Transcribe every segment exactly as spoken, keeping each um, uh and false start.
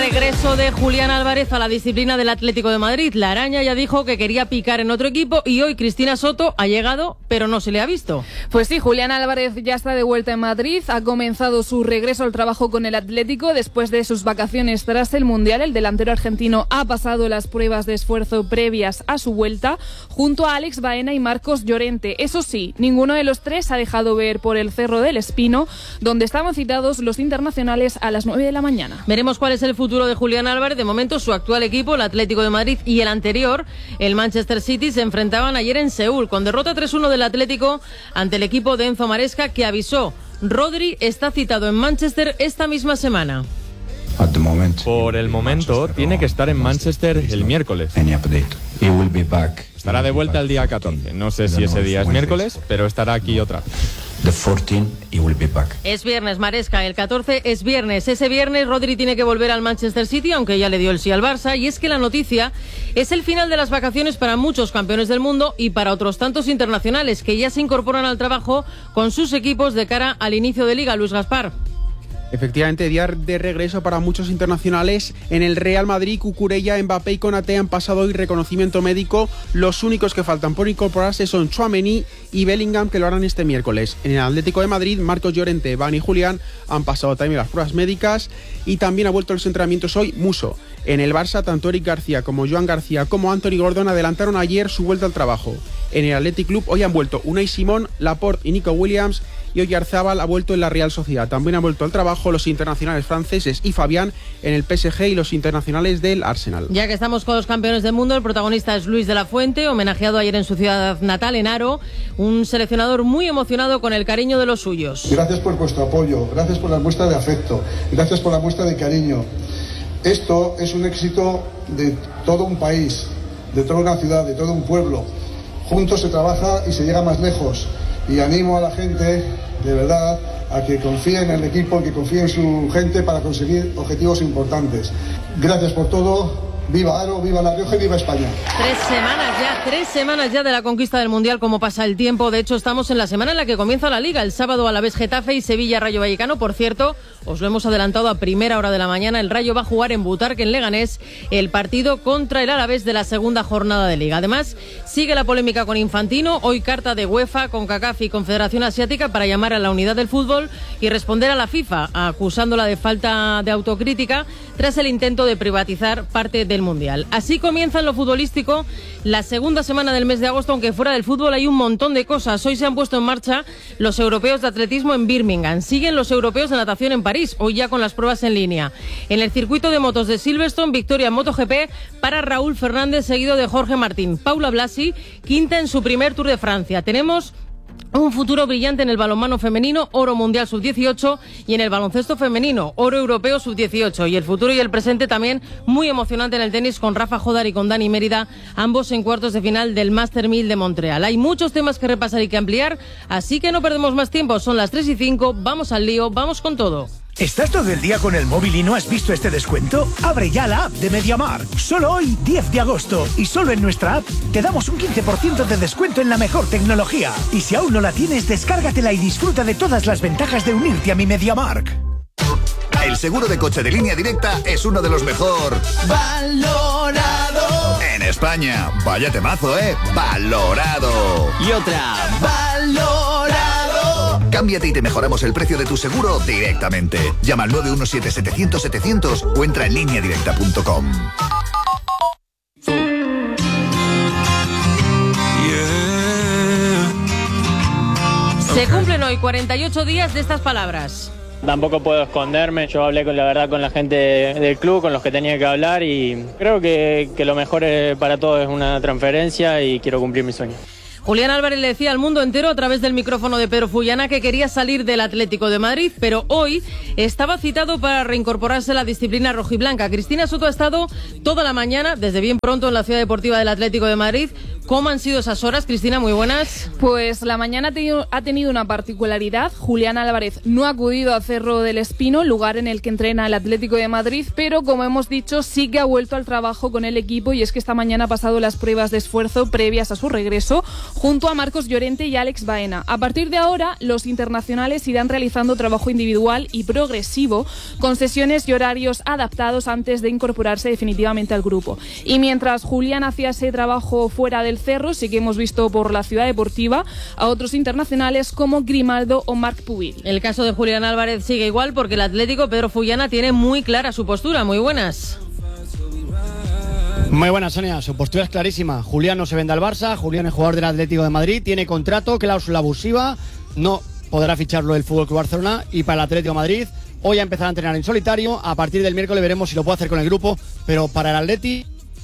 regreso de Julián Álvarez a la disciplina del Atlético de Madrid. La araña ya dijo que quería picar en otro equipo y hoy Cristina Soto ha llegado, pero no se le ha visto. Pues sí, Julián Álvarez ya está de vuelta en Madrid. Ha comenzado su regreso al trabajo con el Atlético después de sus vacaciones tras el Mundial. El delantero argentino ha pasado las pruebas de esfuerzo previas a su vuelta junto a Alex Baena y Marcos Llorente. Eso sí, ninguno de los tres ha dejado ver por el Cerro del Espino, donde estaban citados los internacionales a las nueve de la mañana. Veremos cuál es el futuro de Julián Álvarez. De momento, su actual equipo, el Atlético de Madrid, y el anterior, el Manchester City, se enfrentaban ayer en Seúl, con derrota tres uno del Atlético ante el equipo de Enzo Maresca, que avisó: Rodri está citado en Manchester esta misma semana. Por el momento, tiene que estar en Manchester el miércoles. Estará de vuelta el día catorce. No sé si ese día es miércoles, pero estará aquí otra vez. Es viernes, Maresca, el catorce es viernes. Ese viernes Rodri tiene que volver al Manchester City, aunque ya le dio el sí al Barça. Y es que la noticia es el final de las vacaciones para muchos campeones del mundo y para otros tantos internacionales que ya se incorporan al trabajo con sus equipos de cara al inicio de Liga. Luis Gaspar. Efectivamente, día de regreso para muchos internacionales. En el Real Madrid, Cucurella, Mbappé y Konaté han pasado hoy reconocimiento médico. Los únicos que faltan por incorporarse son Tchouaméni y Bellingham, que lo harán este miércoles. En el Atlético de Madrid, Marcos Llorente, Van y Julián han pasado también las pruebas médicas y también ha vuelto a los entrenamientos hoy Muso. En el Barça, tanto Eric García como Joan García como Anthony Gordon adelantaron ayer su vuelta al trabajo. En el Athletic Club hoy han vuelto Unai Simón, Laporte y Nico Williams, y Oyarzábal ha vuelto en la Real Sociedad. También han vuelto al trabajo los internacionales franceses y Fabián en el P S G y los internacionales del Arsenal. Ya que estamos con los campeones del mundo, el protagonista es Luis de la Fuente, homenajeado ayer en su ciudad natal, en Haro, un seleccionador muy emocionado con el cariño de los suyos. Gracias por vuestro apoyo, gracias por la muestra de afecto, gracias por la muestra de cariño. Esto es un éxito de todo un país, de toda una ciudad, de todo un pueblo. Juntos se trabaja y se llega más lejos. Y animo a la gente, de verdad, a que confíe en el equipo, que confíe en su gente para conseguir objetivos importantes. Gracias por todo. ¡Viva Haro, viva La Rioja y viva España! Tres semanas ya, tres semanas ya de la conquista del Mundial, como pasa el tiempo. De hecho, estamos en la semana en la que comienza la Liga. El sábado Alavés Getafe y Sevilla Rayo Vallecano. Por cierto, os lo hemos adelantado a primera hora de la mañana. El Rayo va a jugar en Butarque, en Leganés, el partido contra el Alavés de la segunda jornada de Liga. Además, sigue la polémica con Infantino. Hoy carta de UEFA, CONCACAF y Confederación Asiática para llamar a la unidad del fútbol y responder a la FIFA, acusándola de falta de autocrítica tras el intento de privatizar parte del Mundial. Así comienza en lo futbolístico la segunda semana del mes de agosto, aunque fuera del fútbol hay un montón de cosas. Hoy se han puesto en marcha los europeos de atletismo en Birmingham. Siguen los europeos de natación en París, hoy ya con las pruebas en línea. En el circuito de motos de Silverstone, victoria en MotoGP para Raúl Fernández, seguido de Jorge Martín. Paula Blasi, quinta en su primer Tour de Francia. Tenemos un futuro brillante en el balonmano femenino, oro mundial sub dieciocho, y en el baloncesto femenino, oro europeo sub dieciocho. Y el futuro y el presente también muy emocionante en el tenis con Rafa Jodar y con Dani Mérida, ambos en cuartos de final del Master mil de Montreal. Hay muchos temas que repasar y que ampliar, así que no perdemos más tiempo. Son las tres y cinco, vamos al lío, vamos con todo. ¿Estás todo el día con el móvil y no has visto este descuento? Abre ya la app de MediaMarkt. Solo hoy, diez de agosto. Y solo en nuestra app te damos un quince por ciento de descuento en la mejor tecnología. Y si aún no la tienes, descárgatela y disfruta de todas las ventajas de unirte a mi MediaMarkt. El seguro de coche de Línea Directa es uno de los mejor valorado en España. Vaya temazo, ¿eh? Valorado. Y otra, valorado. Cámbiate y te mejoramos el precio de tu seguro directamente. Llama al nueve uno siete, setecientos, setecientos o entra en línea directa punto com. Se cumplen hoy cuarenta y ocho días de estas palabras. Tampoco puedo esconderme, yo hablé con la verdad con la gente del club, con los que tenía que hablar, y creo que, que lo mejor para todos es una transferencia y quiero cumplir mi sueño. Julián Álvarez le decía al mundo entero a través del micrófono de Pedro Fullana que quería salir del Atlético de Madrid, pero hoy estaba citado para reincorporarse a la disciplina rojiblanca. Cristina Soto ha estado toda la mañana, desde bien pronto, en la Ciudad Deportiva del Atlético de Madrid. ¿Cómo han sido esas horas, Cristina? Muy buenas. Pues la mañana ha tenido, ha tenido una particularidad. Julián Álvarez no ha acudido a Cerro del Espino, lugar en el que entrena el Atlético de Madrid, pero como hemos dicho, sí que ha vuelto al trabajo con el equipo, y es que esta mañana ha pasado las pruebas de esfuerzo previas a su regreso junto a Marcos Llorente y Alex Baena. A partir de ahora, los internacionales irán realizando trabajo individual y progresivo, con sesiones y horarios adaptados antes de incorporarse definitivamente al grupo. Y mientras Julián hacía ese trabajo fuera del Cerro, sí que hemos visto por la Ciudad Deportiva a otros internacionales como Grimaldo o Marc Pubil. El caso de Julián Álvarez sigue igual porque el Atlético Pedro Fullana tiene muy clara su postura. Muy buenas. Muy buenas, Sonia. Su postura es clarísima. Julián no se vende al Barça. Julián es jugador del Atlético de Madrid. Tiene contrato, cláusula abusiva. No podrá ficharlo el F C Barcelona. Y para el Atlético de Madrid, hoy a empezar a entrenar en solitario. A partir del miércoles veremos si lo puede hacer con el grupo. Pero para el Atleti...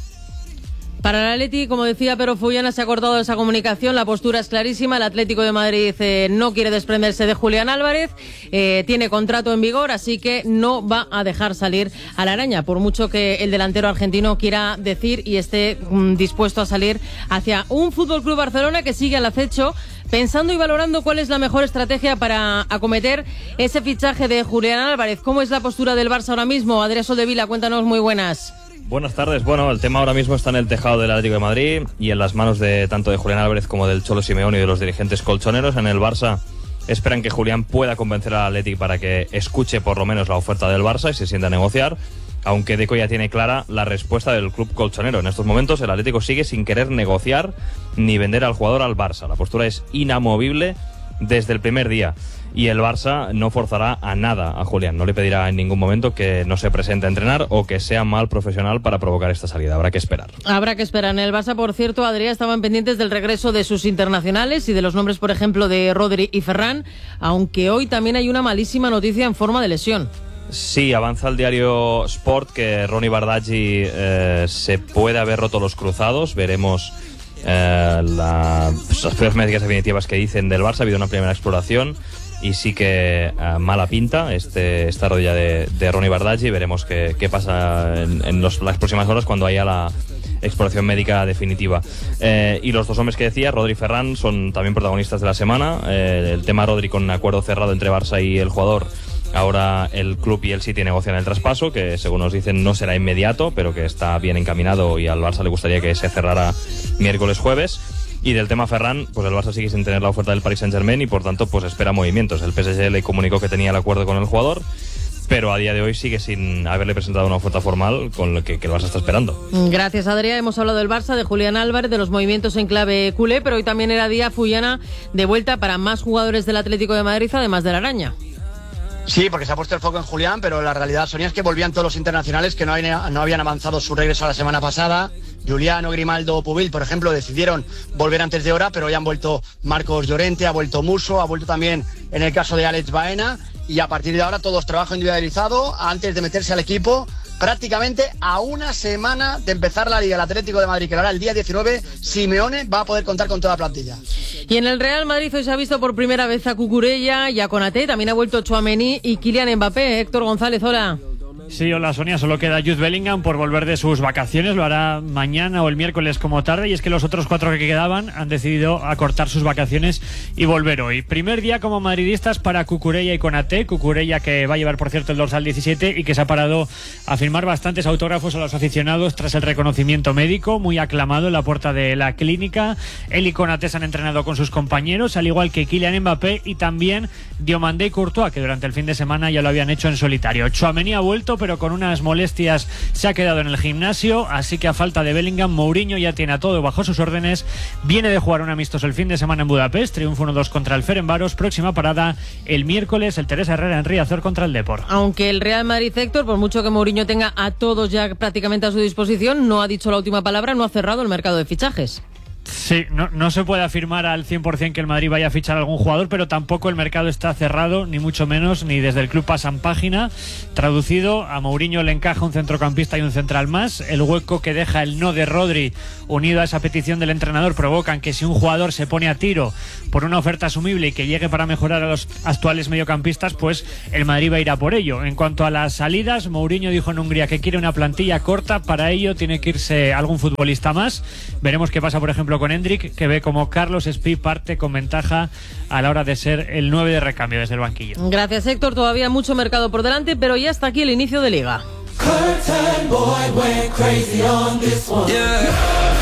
Para el Atleti, como decía Pedro Fullana, se ha cortado de esa comunicación, la postura es clarísima, el Atlético de Madrid eh, no quiere desprenderse de Julián Álvarez, eh, tiene contrato en vigor, así que no va a dejar salir a la araña, por mucho que el delantero argentino quiera decir y esté mm, dispuesto a salir hacia un F C Barcelona que sigue al acecho, pensando y valorando cuál es la mejor estrategia para acometer ese fichaje de Julián Álvarez. ¿Cómo es la postura del Barça ahora mismo? Adrián Soldevila, cuéntanos, muy buenas. Buenas tardes. Bueno, el tema ahora mismo está en el tejado del Atlético de Madrid y en las manos de tanto de Julián Álvarez como del Cholo Simeone y de los dirigentes colchoneros. En el Barça esperan que Julián pueda convencer al Atlético para que escuche por lo menos la oferta del Barça y se sienta a negociar, aunque Deco ya tiene clara la respuesta del club colchonero. En estos momentos el Atlético sigue sin querer negociar ni vender al jugador al Barça. La postura es inamovible desde el primer día. Y el Barça no forzará a nada a Julián, no le pedirá en ningún momento que no se presente a entrenar o que sea mal profesional para provocar esta salida. Habrá que esperar. Habrá que esperar. En el Barça, por cierto, Adrián, estaban pendientes del regreso de sus internacionales y de los nombres, por ejemplo, de Rodri y Ferran, aunque hoy también hay una malísima noticia en forma de lesión. Sí, avanza el diario Sport que Ronny Bardghji eh, se puede haber roto los cruzados. Veremos eh, la, las pruebas médicas definitivas que dicen del Barça. Ha habido una primera exploración y sí que uh, mala pinta este, esta rodilla de, de Ronny Bardghji. Veremos qué, qué pasa en, en los, las próximas horas cuando haya la exploración médica definitiva. Eh, y los dos hombres que decía, Rodri y Ferran, son también protagonistas de la semana. Eh, el tema Rodri con un acuerdo cerrado entre Barça y el jugador. Ahora el club y el City negocian el traspaso, que según nos dicen no será inmediato, pero que está bien encaminado y al Barça le gustaría que se cerrara miércoles jueves. Y del tema Ferran, pues el Barça sigue sin tener la oferta del Paris Saint-Germain y por tanto pues espera movimientos. El P S G le comunicó que tenía el acuerdo con el jugador, pero a día de hoy sigue sin haberle presentado una oferta formal con lo que, que el Barça está esperando. Gracias, Adrián. Hemos hablado del Barça, de Julián Álvarez, de los movimientos en clave culé, pero hoy también era día Fullana de vuelta para más jugadores del Atlético de Madrid, además de la araña. Sí, porque se ha puesto el foco en Julián, pero la realidad, Sonia, es que volvían todos los internacionales que no habían, no habían avanzado su regreso la semana pasada. Giuliano, Grimaldo, Pubil, por ejemplo, decidieron volver antes de hora, pero ya han vuelto Marcos Llorente, ha vuelto Musso, ha vuelto también en el caso de Alex Baena, y a partir de ahora todos trabajo individualizado antes de meterse al equipo. Prácticamente a una semana de empezar la Liga, el Atlético de Madrid, que ahora el día diecinueve, Simeone va a poder contar con toda la plantilla. Y en el Real Madrid hoy se ha visto por primera vez a Cucurella y a Konaté, también ha vuelto Tchouaméni y Kylian Mbappé. Héctor González, hola. Sí, hola Sonia, solo queda Jude Bellingham por volver de sus vacaciones, lo hará mañana o el miércoles como tarde, y es que los otros cuatro que quedaban han decidido acortar sus vacaciones y volver hoy. Primer día como madridistas para Cucurella y Konaté, Cucurella que va a llevar por cierto el dorsal diecisiete y que se ha parado a firmar bastantes autógrafos a los aficionados tras el reconocimiento médico, muy aclamado en la puerta de la clínica. Él y Konaté se han entrenado con sus compañeros, al igual que Kylian Mbappé y también Diomandé y Courtois, que durante el fin de semana ya lo habían hecho en solitario. Tchouaméni ha vuelto, pero con unas molestias se ha quedado en el gimnasio, así que a falta de Bellingham, Mourinho ya tiene a todo bajo sus órdenes. Viene de jugar un amistoso el fin de semana en Budapest, triunfo uno dos contra el Ferencváros, próxima parada el miércoles, el Teresa Herrera en Riazor contra el Depor. Aunque el Real Madrid, Héctor, por mucho que Mourinho tenga a todos ya prácticamente a su disposición, no ha dicho la última palabra, no ha cerrado el mercado de fichajes. Sí, no, no se puede afirmar al cien por ciento que el Madrid vaya a fichar a algún jugador, pero tampoco el mercado está cerrado, ni mucho menos, ni desde el club pasan página. Traducido, a Mourinho le encaja un centrocampista y un central más. El hueco que deja el no de Rodri, unido a esa petición del entrenador, provocan que si un jugador se pone a tiro por una oferta asumible y que llegue para mejorar a los actuales mediocampistas, pues el Madrid va a ir a por ello. En cuanto a las salidas, Mourinho dijo en Hungría que quiere una plantilla corta, para ello tiene que irse algún futbolista más. Veremos qué pasa, por ejemplo, con Hendrik, que ve como Carlos Espí parte con ventaja a la hora de ser el nueve de recambio desde el banquillo. Gracias, Héctor. Todavía mucho mercado por delante, pero ya está aquí el inicio de Liga. Curtain boy went crazy on this one. Yeah.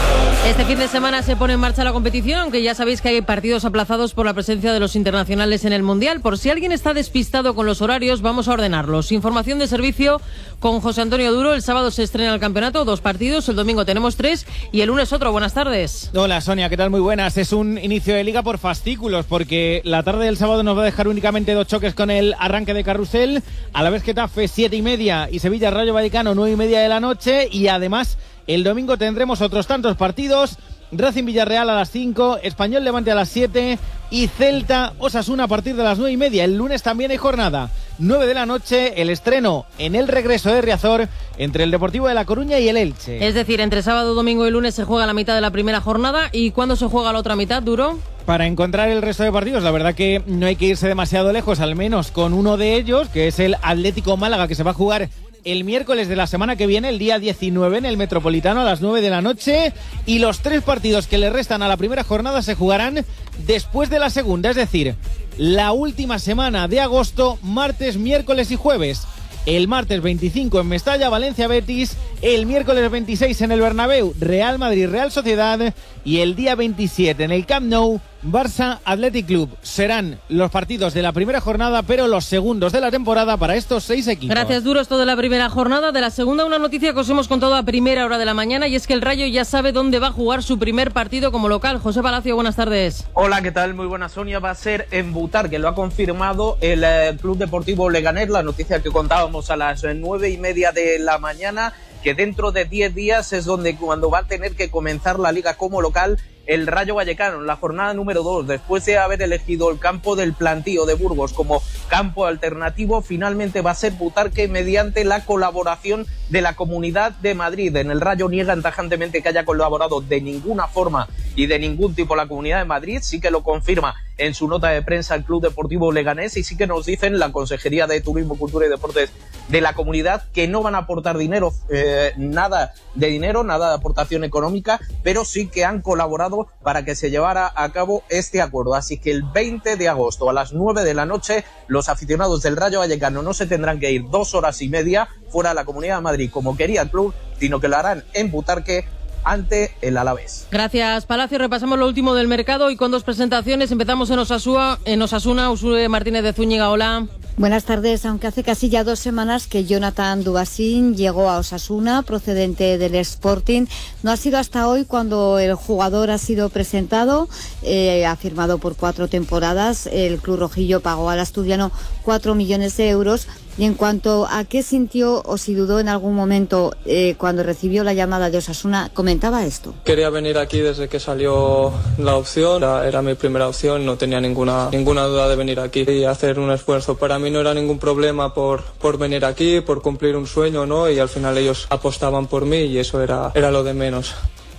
Este fin de semana se pone en marcha la competición, aunque ya sabéis que hay partidos aplazados por la presencia de los internacionales en el Mundial. Por si alguien está despistado con los horarios, vamos a ordenarlos. Información de servicio con José Antonio Duro. El sábado se estrena el campeonato, dos partidos, el domingo tenemos tres y el lunes otro. Buenas tardes. Hola Sonia, ¿qué tal? Muy buenas. Es un inicio de liga por fascículos, porque la tarde del sábado nos va a dejar únicamente dos choques con el arranque de carrusel. A la vez Getafe, siete y media, y Sevilla Rayo Vallecano, nueve y media de la noche. Y además el domingo tendremos otros tantos partidos: Racing Villarreal a las cinco, Español Levante a las siete y Celta Osasuna a partir de las nueve y media. El lunes también hay jornada, nueve de la noche, el estreno en el regreso de Riazor entre el Deportivo de La Coruña y el Elche. Es decir, entre sábado, domingo y lunes se juega la mitad de la primera jornada. ¿Y cuándo se juega la otra mitad, Duro? Para encontrar el resto de partidos, la verdad que no hay que irse demasiado lejos, al menos con uno de ellos, que es el Atlético Málaga, que se va a jugar el miércoles de la semana que viene, el día diecinueve, en el Metropolitano a las nueve de la noche. Y los tres partidos que le restan a la primera jornada se jugarán después de la segunda, es decir, la última semana de agosto, martes, miércoles y jueves. El martes veinticinco en Mestalla, Valencia Betis. El miércoles veintiséis en el Bernabéu, Real Madrid Real Sociedad. Y el día veintisiete en el Camp Nou, Barça Athletic Club. Serán los partidos de la primera jornada, pero los segundos de la temporada para estos seis equipos. Gracias, Duro. Esto de la primera jornada. De la segunda, una noticia que os hemos contado a primera hora de la mañana, y es que el Rayo ya sabe dónde va a jugar su primer partido como local. José Palacio, buenas tardes. Hola, ¿qué tal? Muy buenas, Sonia. Va a ser en Butar, que lo ha confirmado el eh, Club Deportivo Leganés. La noticia que contábamos a las nueve y media de la mañana, que dentro de diez días es donde cuando va a tener que comenzar la liga como local el Rayo Vallecano, en la jornada número dos, después de haber elegido el campo del Plantío de Burgos como campo alternativo, finalmente va a ser Butarque mediante la colaboración de la Comunidad de Madrid. En el Rayo niegan tajantemente que haya colaborado de ninguna forma y de ningún tipo la Comunidad de Madrid. Sí que lo confirma en su nota de prensa el Club Deportivo Leganés, y sí que nos dicen la Consejería de Turismo, Cultura y Deportes de la comunidad que no van a aportar dinero, eh, nada de dinero, nada de aportación económica, pero sí que han colaborado para que se llevara a cabo este acuerdo. Así que el veinte de agosto a las nueve de la noche los aficionados del Rayo Vallecano no se tendrán que ir dos horas y media fuera de la Comunidad de Madrid como quería el club, sino que lo harán en Butarque ante el Alavés. Gracias, Palacio. Repasamos lo último del mercado y con dos presentaciones. Empezamos en Osasuna, en Osasuna, Usue Martínez de Zúñiga, hola. Buenas tardes. Aunque hace casi ya dos semanas que Jonathan Dubasín llegó a Osasuna, procedente del Sporting, no ha sido hasta hoy cuando el jugador ha sido presentado. Eh, ha firmado por cuatro temporadas. El club rojillo pagó al asturiano cuatro millones de euros. Y en cuanto a qué sintió o si dudó en algún momento eh, cuando recibió la llamada de Osasuna, comentaba esto. Quería venir aquí desde que salió la opción, era, era mi primera opción, no tenía ninguna ninguna duda de venir aquí y hacer un esfuerzo. Para mí no era ningún problema por, por venir aquí, por cumplir un sueño, ¿no? Y al final ellos apostaban por mí y eso era, era lo de menos.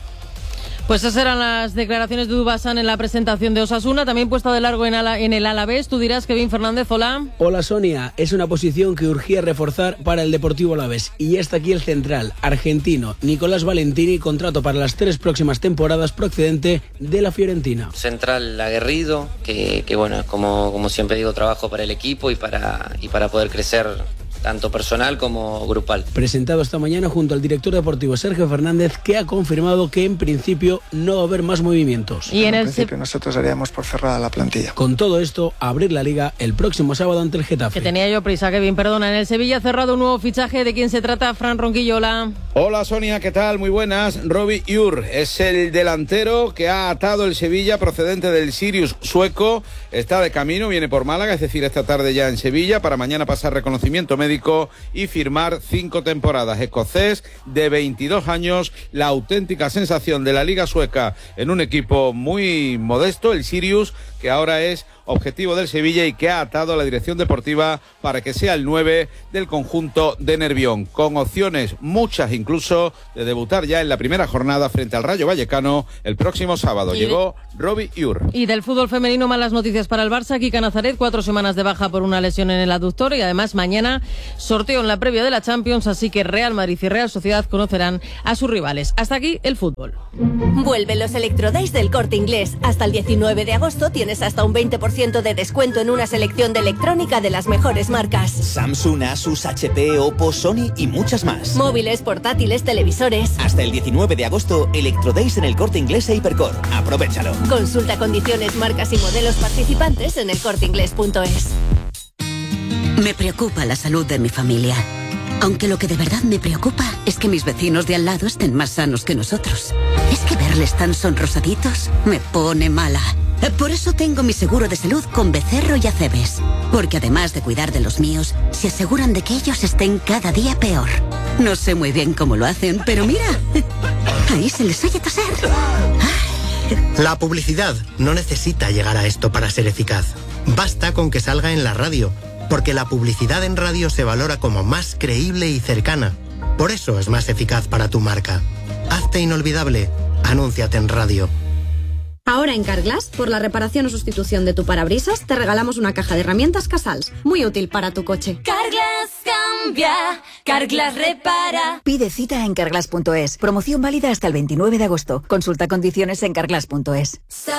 Pues esas eran las declaraciones de Dubasán en la presentación de Osasuna, también puesta de largo en, ala, en el Alavés. Tú dirás, Kevin Fernández, hola. Hola, Sonia. Es una posición que urgía reforzar para el Deportivo Alavés. Y está aquí el central argentino Nicolás Valentini, contrato para las tres próximas temporadas procedente de la Fiorentina. Central aguerrido, que, que bueno, como, como siempre digo, trabajo para el equipo y para, y para poder crecer tanto personal como grupal. Presentado esta mañana junto al director deportivo Sergio Fernández, que ha confirmado que en principio no va a haber más movimientos. Y en, en el principio nosotros daríamos por cerrada la plantilla. Con todo esto, abrir la liga el próximo sábado ante el Getafe. Que tenía yo prisa, Kevin, perdona. En el Sevilla ha cerrado un nuevo fichaje. ¿De quién se trata? Fran Ronquillo, hola. Hola, Sonia, ¿qué tal? Muy buenas. Robbie Ur es el delantero que ha atado el Sevilla procedente del Sirius sueco. Está de camino, viene por Málaga, es decir, esta tarde ya en Sevilla, para mañana pasar reconocimiento médico y firmar cinco temporadas. Escocés de veintidós años, la auténtica sensación de la Liga Sueca en un equipo muy modesto, el Sirius, que ahora es objetivo del Sevilla y que ha atado a la dirección deportiva para que sea el nueve del conjunto de Nervión, con opciones muchas incluso de debutar ya en la primera jornada frente al Rayo Vallecano el próximo sábado. Llegó Robbie Ur. Y del fútbol femenino, malas noticias para el Barça. Kika Nazaret, cuatro semanas de baja por una lesión en el aductor, y además mañana sorteo en la previa de la Champions, así que Real Madrid y Real Sociedad conocerán a sus rivales. Hasta aquí el fútbol. Vuelven los Electrodays del Corte Inglés. Hasta el diecinueve de agosto tienes hasta un veinte por ciento de descuento en una selección de electrónica de las mejores marcas. Samsung, Asus, H P, Oppo, Sony y muchas más. Móviles, portátiles, portátiles, televisores. Hasta el diecinueve de agosto, Electrodays en el Corte Inglés e Hipercor. Aprovéchalo. Consulta condiciones, marcas y modelos participantes en el corte inglés punto es. Me preocupa la salud de mi familia. Aunque lo que de verdad me preocupa es que mis vecinos de al lado estén más sanos que nosotros. Es que verles tan sonrosaditos me pone mala. Por eso tengo mi seguro de salud con Becerro y Acebes. Porque además de cuidar de los míos, se aseguran de que ellos estén cada día peor. No sé muy bien cómo lo hacen, pero mira, ahí se les oye toser. La publicidad no necesita llegar a esto para ser eficaz. Basta con que salga en la radio, porque la publicidad en radio se valora como más creíble y cercana. Por eso es más eficaz para tu marca. Hazte inolvidable. Anúnciate en radio. Ahora en Carglass, por la reparación o sustitución de tu parabrisas, te regalamos una caja de herramientas Casals, muy útil para tu coche. Carglass cambia, Carglass repara. Pide cita en carglass punto es. Promoción válida hasta el veintinueve de agosto. Consulta condiciones en carglass punto es.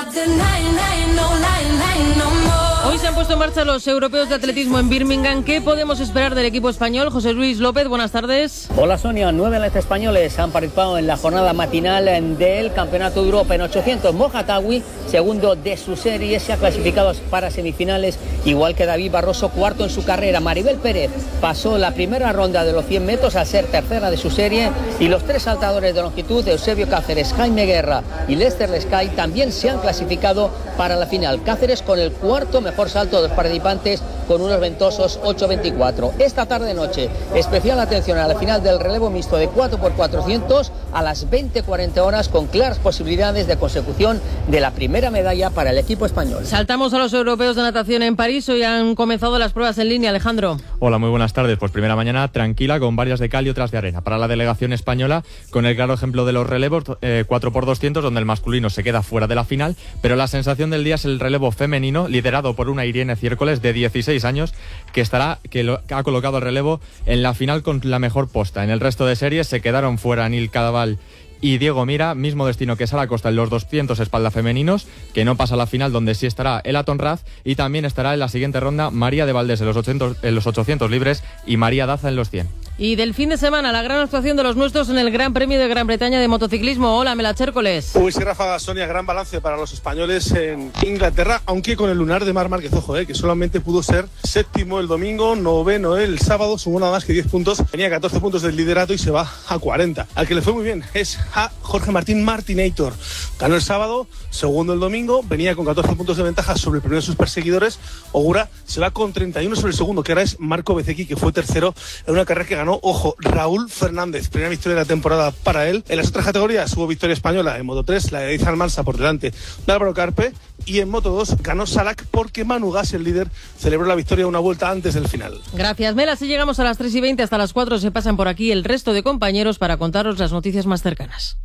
Hoy se han puesto en marcha los europeos de atletismo en Birmingham. ¿Qué podemos esperar del equipo español? José Luis López, buenas tardes. Hola Sonia, nueve atletas españoles han participado en la jornada matinal del Campeonato de Europa en ochocientos. Mojatawi, segundo de su serie, se ha clasificado para semifinales, igual que David Barroso, cuarto en su carrera. Maribel Pérez pasó la primera ronda de los cien metros al ser tercera de su serie, y los tres saltadores de longitud, Eusebio Cáceres, Jaime Guerra y Lester Lescay, también se han clasificado para la final. Cáceres con el cuarto mejor salto de los participantes, con unos ventosos ocho veinticuatro. Esta tarde noche, especial atención a la final del relevo mixto de cuatro por cuatrocientos a las veinte cuarenta horas, con claras posibilidades de consecución de la primera medalla para el equipo español. Saltamos a los europeos de natación en París. Hoy han comenzado las pruebas en línea. Alejandro. Hola, muy buenas tardes. Pues primera mañana tranquila, con varias de cal y otras de arena para la delegación española, con el claro ejemplo de los relevos eh, cuatro por doscientos, donde el masculino se queda fuera de la final, pero la sensación del día es el relevo femenino, liderado por una Irene Ciércoles de dieciséis años, que estará que, lo, que ha colocado el relevo en la final con la mejor posta. En el resto de series se quedaron fuera Nil Cadaval y Diego Mira, mismo destino que Sara Costa en los doscientos espalda femeninos, que no pasa a la final, donde sí estará Ela Tonraz, y también estará en la siguiente ronda María de Valdés en los ochocientos, en los ochocientos libres y María Daza en los cien. Y del fin de semana, la gran actuación de los nuestros en el Gran Premio de Gran Bretaña de motociclismo. Hola, Mela Chércoles. Uy, sí, Rafa, Sonia, gran balance para los españoles en Inglaterra, aunque con el lunar de Marc Márquez, ojo, eh, que solamente pudo ser séptimo el domingo, noveno el sábado, sumó nada más que diez puntos, tenía catorce puntos del liderato y se va a cuarenta. Al que le fue muy bien es a Jorge Martín Martinator. Ganó el sábado, segundo el domingo, venía con catorce puntos de ventaja sobre el primero de sus perseguidores. Ogura se va con treinta y uno sobre el segundo, que ahora es Marco Bezzecchi, que fue tercero en una carrera que ganó, ojo, Raúl Fernández, primera victoria de la temporada para él. En las otras categorías hubo victoria española, en Moto tres, la de Edith Almansa por delante de Álvaro Carpe, y en Moto dos ganó Salak porque Manu Gas, el líder, celebró la victoria una vuelta antes del final. Gracias, Mela. Así llegamos a las tres y veinte, hasta las cuatro se pasan por aquí el resto de compañeros para contaros las noticias más cercanas.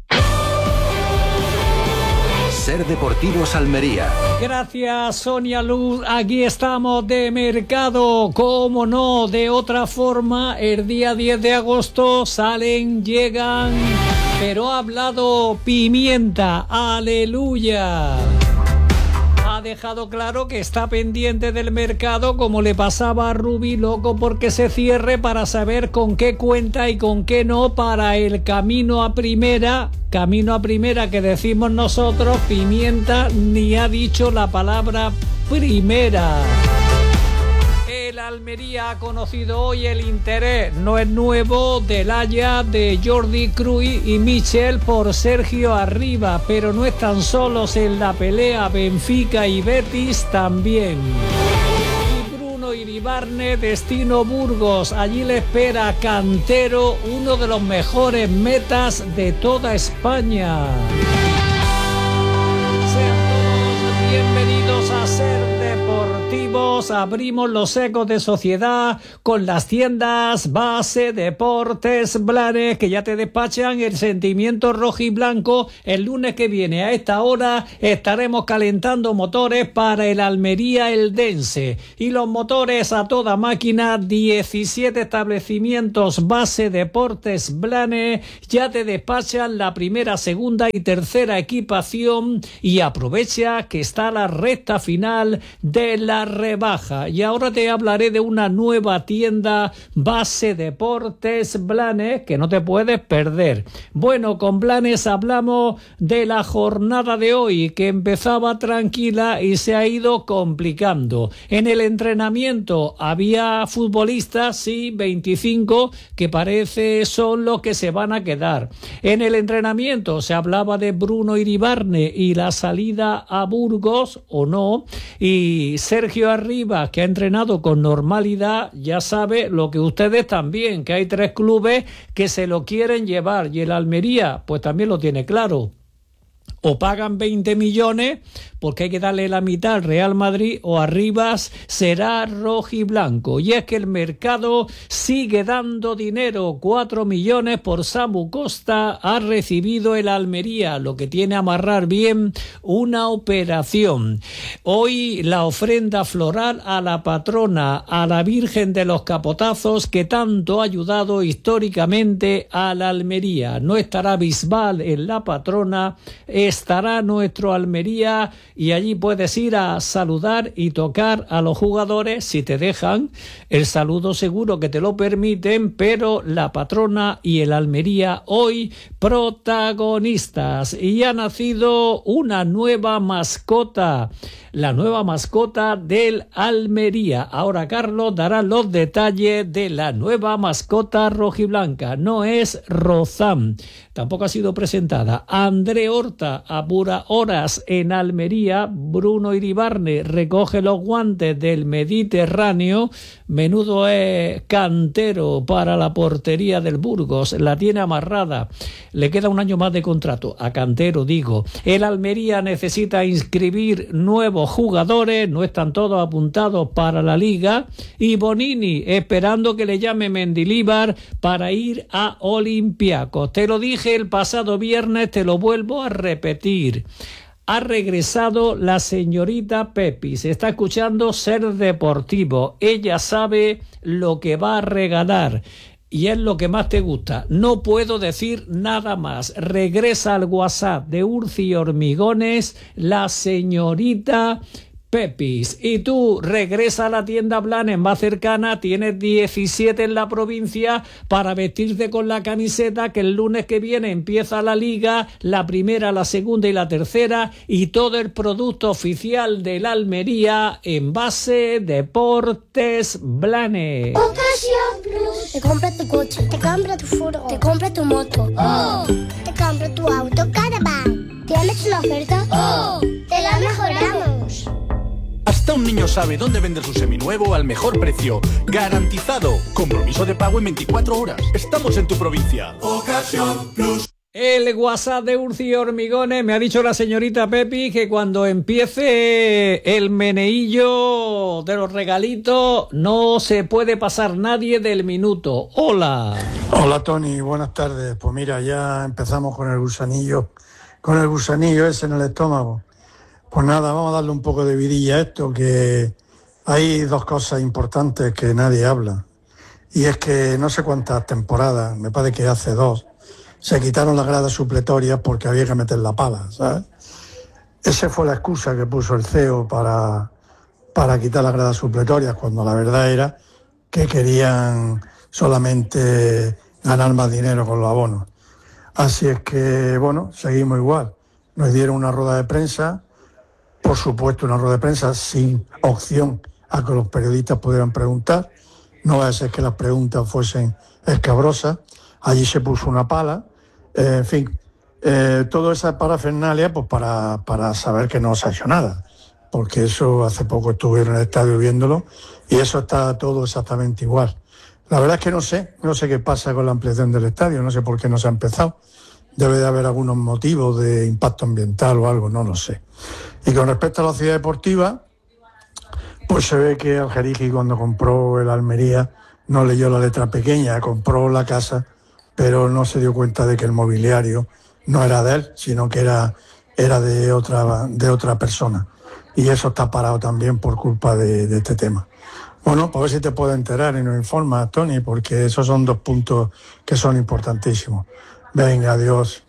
Ser Deportivos Almería. Gracias, Sonia Luz. Aquí estamos de mercado. Cómo no, de otra forma, el día diez de agosto salen, llegan, pero ha hablado Pimienta. ¡Aleluya! Ha dejado claro que está pendiente del mercado, como le pasaba a Rubí, loco porque se cierre para saber con qué cuenta y con qué no para el camino a primera. Camino a primera que decimos nosotros. Pimienta ni ha dicho la palabra primera. El Almería ha conocido hoy el interés, no es nuevo, del Haya, de Jordi Cruyff y Michel por Sergio Arriba, pero no están solos en la pelea. Benfica y Betis también. Y Bruno Iribarne, destino Burgos, allí le espera Cantero, uno de los mejores metas de toda España. Sean todos bienvenidos a Ser Deportivos. Abrimos los ecos de sociedad con las tiendas Base Deportes Blanes, que ya te despachan el sentimiento rojo y blanco. El lunes que viene a esta hora estaremos calentando motores para el Almería Eldense, y los motores a toda máquina. Diecisiete establecimientos Base Deportes Blanes ya te despachan la primera, segunda y tercera equipación, y aprovecha que está la recta final de te la rebaja. Y ahora te hablaré de una nueva tienda Base Deportes Blanes que no te puedes perder. Bueno, con Blanes hablamos de la jornada de hoy, que empezaba tranquila y se ha ido complicando. En el entrenamiento había futbolistas, sí, veinticinco, que parece son los que se van a quedar. En el entrenamiento se hablaba de Bruno Iribarne y la salida a Burgos, o no, y Sergio Arribas, que ha entrenado con normalidad, ya sabe lo que ustedes también, que hay tres clubes que se lo quieren llevar, y el Almería pues también lo tiene claro. O pagan veinte millones porque hay que darle la mitad al Real Madrid, o Arribas será rojiblanco. Y es que el mercado sigue dando dinero. Cuatro millones por Samu Costa ha recibido el Almería, lo que tiene a amarrar bien una operación. Hoy la ofrenda floral a la patrona, a la Virgen de los Capotazos, que tanto ha ayudado históricamente a la Almería. No estará Bisbal en la patrona, estará nuestro Almería, y allí puedes ir a saludar y tocar a los jugadores si te dejan. El saludo seguro que te lo permiten, pero la patrona y el Almería hoy protagonistas. Y ha nacido una nueva mascota, la nueva mascota del Almería. Ahora Carlos dará los detalles de la nueva mascota rojiblanca. No es Rozán, tampoco ha sido presentada. André Horta apura horas en Almería. Bruno Iribarne recoge los guantes del Mediterráneo. Menudo es Cantero para la portería del Burgos. La tiene amarrada. Le queda un año más de contrato a Cantero, digo. El Almería necesita inscribir nuevos jugadores. No están todos apuntados para la Liga. Y Bonini esperando que le llame Mendilíbar para ir a Olympiacos. Te lo dije el pasado viernes, te lo vuelvo a repetir. Ha regresado la señorita Pepi. Se está escuchando Ser Deportivo. Ella sabe lo que va a regalar y es lo que más te gusta. No puedo decir nada más. Regresa al WhatsApp de Urci Hormigones la señorita Pepis. Y tú regresa a la tienda Blanes más cercana, tienes diecisiete en la provincia para vestirte con la camiseta, que el lunes que viene empieza la liga, la primera, la segunda y la tercera, y todo el producto oficial del Almería en Base Deportes Blanes. Ocasión Plus. Te compra tu coche, te compra tu furgo, te compra tu moto. Oh. Te compra tu auto Caravan. ¿Tienes una oferta? Oh. Te la mejoramos. Hasta un niño sabe dónde vender su seminuevo al mejor precio. Garantizado. Compromiso de pago en veinticuatro horas. Estamos en tu provincia. Ocasión Plus. El WhatsApp de Urci Hormigones. Me ha dicho la señorita Pepi que cuando empiece el meneillo de los regalitos no se puede pasar nadie del minuto. Hola. Hola Tony, buenas tardes. Pues mira, ya empezamos con el gusanillo, con el gusanillo ese en el estómago. Pues nada, vamos a darle un poco de vidilla a esto, que hay dos cosas importantes que nadie habla. Y es que no sé cuántas temporadas, me parece que hace dos, se quitaron las gradas supletorias porque había que meter la pala, ¿sabes? Esa fue la excusa que puso el C E O para, para quitar las gradas supletorias, cuando la verdad era que querían solamente ganar más dinero con los abonos. Así es que, bueno, seguimos igual. Nos dieron una rueda de prensa, por supuesto una rueda de prensa sin opción a que los periodistas pudieran preguntar. No va a ser que las preguntas fuesen escabrosas. Allí se puso una pala. Eh, en fin, eh, toda esa parafernalia pues para, para saber que no se ha hecho nada. Porque eso hace poco estuve en el estadio viéndolo y eso está todo exactamente igual. La verdad es que no sé, no sé qué pasa con la ampliación del estadio, no sé por qué no se ha empezado. Debe de haber algunos motivos de impacto ambiental o algo, no lo sé. Y con respecto a la ciudad deportiva, pues se ve que Algerigi cuando compró el Almería no leyó la letra pequeña, compró la casa, pero no se dio cuenta de que el mobiliario no era de él, sino que era, era de otra, de otra persona. Y eso está parado también por culpa de, de este tema. Bueno, pues a ver si te puedo enterar y nos informa, Tony, porque esos son dos puntos que son importantísimos. Venga, adiós.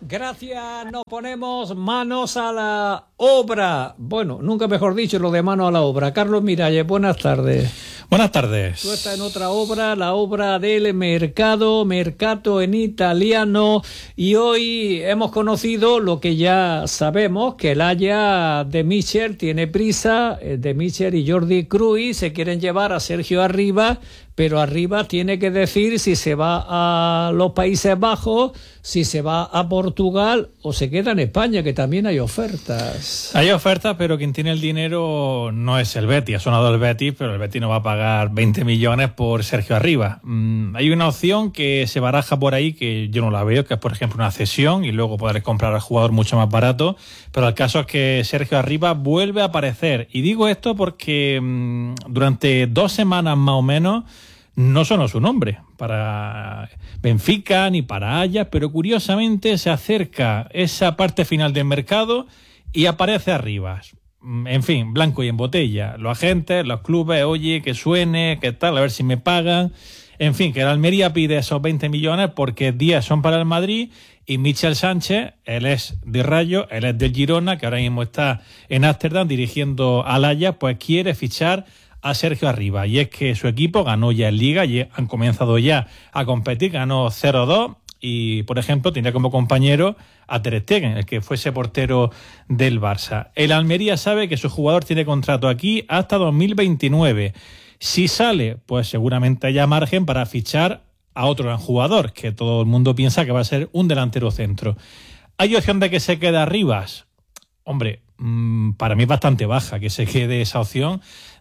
Gracias, nos ponemos manos a la obra. Bueno, nunca mejor dicho lo de mano a la obra. Carlos Miralles, buenas tardes. Buenas tardes. Tú estás en otra obra, la obra del mercado, mercato en italiano, y hoy hemos conocido lo que ya sabemos, que el Haya de Michel tiene prisa, de Michel y Jordi Cruyff se quieren llevar a Sergio Arribas, pero Arribas tiene que decir si se va a los Países Bajos, si se va a Portugal o se queda en España, que también hay ofertas. Hay ofertas, pero quien tiene el dinero no es el Betis. Ha sonado el Betis, pero el Betis no va a pagar veinte millones por Sergio Arribas. Mm, hay una opción que se baraja por ahí, que yo no la veo, que es, por ejemplo, una cesión y luego poder comprar al jugador mucho más barato. Pero el caso es que Sergio Arribas vuelve a aparecer. Y digo esto porque mm, durante dos semanas más o menos no sonó su nombre para Benfica ni para Ajax, pero curiosamente se acerca esa parte final del mercado y aparece Arribas. En fin, blanco y en botella. Los agentes, los clubes, oye, que suene, que tal, a ver si me pagan. En fin, que la Almería pide esos veinte millones porque diez son para el Madrid y Michel Sánchez, él es de Rayo, él es del Girona, que ahora mismo está en Ámsterdam dirigiendo al Ajax, pues quiere fichar a Sergio Arribas. Y es que su equipo ganó ya en Liga y han comenzado ya a competir, ganó cero dos y, por ejemplo, tenía como compañero a Ter Stegen, el que fuese portero del Barça. El Almería sabe que su jugador tiene contrato aquí hasta dos mil veintinueve. Si sale, pues seguramente haya margen para fichar a otro gran jugador, que todo el mundo piensa que va a ser un delantero centro. ¿Hay opción de que se quede Arribas? Hombre, mmm, para mí es bastante baja que se quede esa opción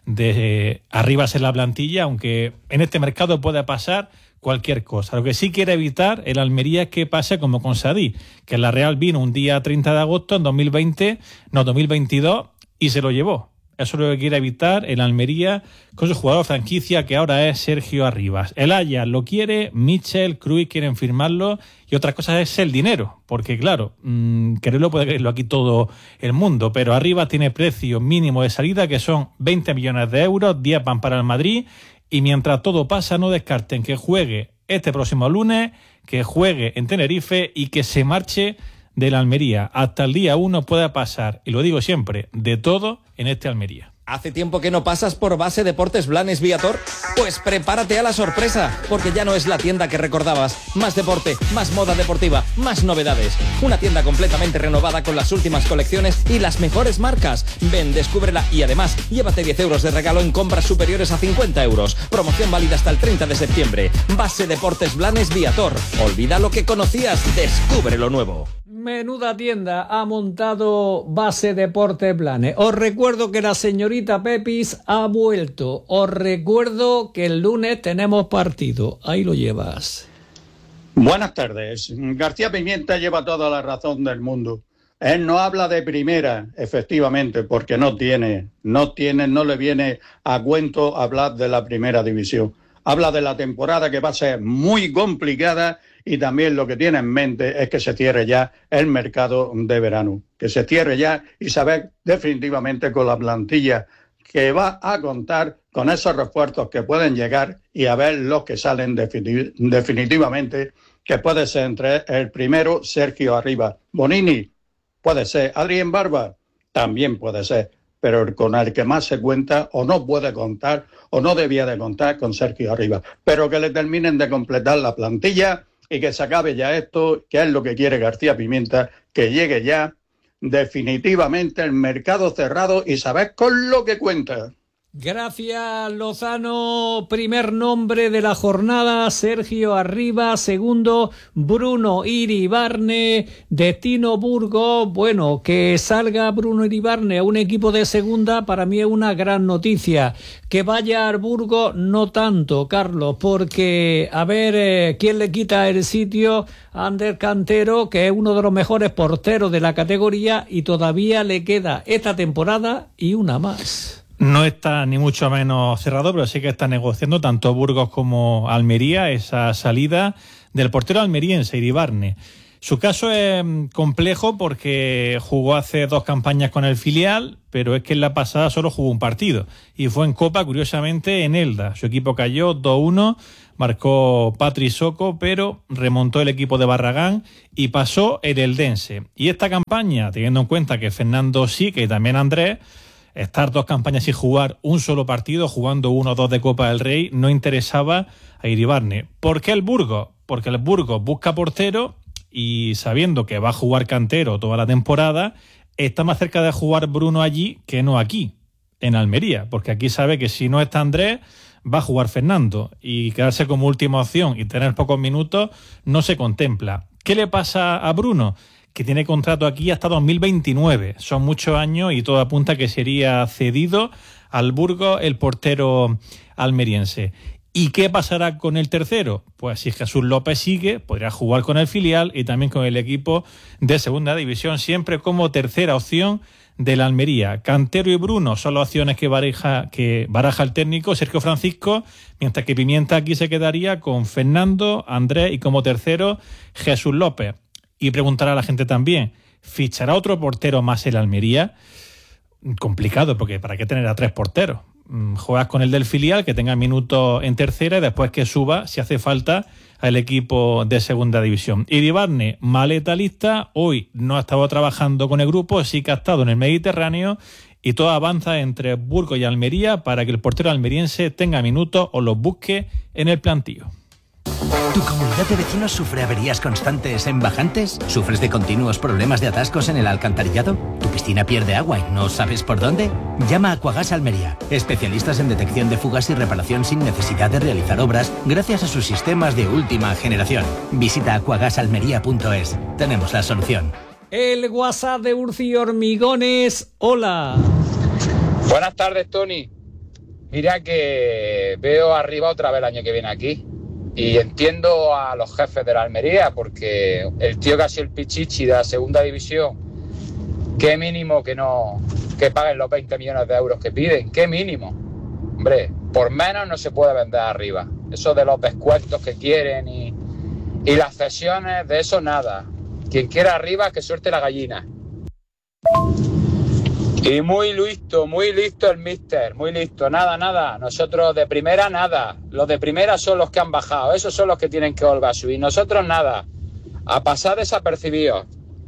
de Arribas en la plantilla, aunque en este mercado puede pasar cualquier cosa. Lo que sí quiere evitar el Almería es que pase como con Sadí, que la Real vino un día treinta de agosto en dos mil veinte, no, dos mil veintidós, y se lo llevó. Eso es lo que quiere evitar el Almería con su jugador franquicia, que ahora es Sergio Arribas. El Ajax lo quiere, Michel, Cruyff quieren firmarlo, y otra cosa es el dinero, porque claro, mmm, quererlo puede quererlo aquí todo el mundo, pero Arribas tiene precio mínimo de salida que son veinte millones de euros, diez van para el Madrid, y mientras todo pasa no descarten que juegue este próximo lunes, que juegue en Tenerife y que se marche de la Almería. Hasta el día uno puede pasar, y lo digo siempre, de todo en este Almería. ¿Hace tiempo que no pasas por Base Deportes Blanes Viator? Pues prepárate a la sorpresa, porque ya no es la tienda que recordabas. Más deporte, más moda deportiva, más novedades. Una tienda completamente renovada con las últimas colecciones y las mejores marcas. Ven, descúbrela y además llévate diez euros de regalo en compras superiores a cincuenta euros. Promoción válida hasta el treinta de septiembre. Base Deportes Blanes Viator. Olvida lo que conocías, descubre lo nuevo. Menuda tienda ha montado Base Deportes Blanes. Os recuerdo que la señorita Pepis ha vuelto. Os recuerdo que el lunes tenemos partido. Ahí lo llevas. Buenas tardes. García Pimienta lleva toda la razón del mundo. Él no habla de primera, efectivamente, porque no tiene, no tiene, no le viene a cuento hablar de la primera división. Habla de la temporada que va a ser muy complicada y también lo que tiene en mente es que se cierre ya el mercado de verano, que se cierre ya y saber definitivamente con la plantilla que va a contar con esos refuerzos que pueden llegar y a ver los que salen definitiv- definitivamente, que puede ser entre el primero Sergio Arribas, Bonini, puede ser, Adrián Barba, también puede ser, pero con el que más se cuenta o no puede contar o no debía de contar con Sergio Arribas, pero que le terminen de completar la plantilla y que se acabe ya esto, que es lo que quiere García Pimienta, que llegue ya definitivamente el mercado cerrado y saber con lo que cuenta. Gracias, Lozano. Primer nombre de la jornada, Sergio Arribas. Segundo, Bruno Iribarne. Destino Burgos. Bueno, que salga Bruno Iribarne a un equipo de segunda para mí es una gran noticia. Que vaya al Burgos no tanto, Carlos, porque a ver eh, quién le quita el sitio a Ander Cantero, que es uno de los mejores porteros de la categoría y todavía le queda esta temporada y una más. No está ni mucho menos cerrado, pero sí que está negociando tanto Burgos como Almería esa salida del portero almeriense, Iribarne. Su caso es complejo porque jugó hace dos campañas con el filial, pero es que en la pasada solo jugó un partido y fue en Copa, curiosamente, en Elda. Su equipo cayó dos uno, marcó Patri Soco, pero remontó el equipo de Barragán y pasó el Eldense. Y esta campaña, teniendo en cuenta que Fernando Sique y también Andrés, estar dos campañas sin jugar un solo partido, jugando uno o dos de Copa del Rey, no interesaba a Iribarne. ¿Por qué el Burgos? Porque el Burgos busca portero y sabiendo que va a jugar Cantero toda la temporada, está más cerca de jugar Bruno allí que no aquí, en Almería, porque aquí sabe que si no está Andrés, va a jugar Fernando, y quedarse como última opción y tener pocos minutos no se contempla. ¿Qué le pasa a Bruno? Que tiene contrato aquí hasta dos mil veintinueve. Son muchos años y todo apunta que sería cedido al Burgos el portero almeriense. ¿Y qué pasará con el tercero? Pues si Jesús López sigue, podría jugar con el filial y también con el equipo de segunda división, siempre como tercera opción de la Almería. Cantero y Bruno son las opciones que baraja, que baraja el técnico Sergio Francisco, mientras que Pimienta aquí se quedaría con Fernando, Andrés y como tercero Jesús López. Y preguntará a la gente también, ¿fichará otro portero más el Almería? Complicado, porque ¿para qué tener a tres porteros? Juegas con el del filial, que tenga minutos en tercera y después que suba, si hace falta, al equipo de segunda división. Iribarne, maleta lista, hoy no ha estado trabajando con el grupo, sí que ha estado en el Mediterráneo y todo avanza entre Burgos y Almería para que el portero almeriense tenga minutos o los busque en el plantillo. ¿Tu comunidad de vecinos sufre averías constantes en bajantes? ¿Sufres de continuos problemas de atascos en el alcantarillado? ¿Tu piscina pierde agua y no sabes por dónde? Llama a Aquagas Almería, especialistas en detección de fugas y reparación sin necesidad de realizar obras gracias a sus sistemas de última generación. Visita aquagasalmería punto es. Tenemos la solución. El WhatsApp de Urci Hormigones. Hola. Buenas tardes, Tony. Mira que veo arriba otra vez el año que viene aquí. Y entiendo a los jefes de la Almería, porque el tío que ha sido el Pichichi de la segunda división, qué mínimo que no que paguen los veinte millones de euros que piden, qué mínimo. Hombre, por menos no se puede vender arriba. Eso de los descuentos que quieren y, y las cesiones, de eso nada. Quien quiera arriba, que suelte la gallina. Y muy listo, muy listo el míster, muy listo, nada, nada. Nosotros de primera, nada. Los de primera son los que han bajado, esos son los que tienen que volver a subir. Nosotros nada, a pasar desapercibidos.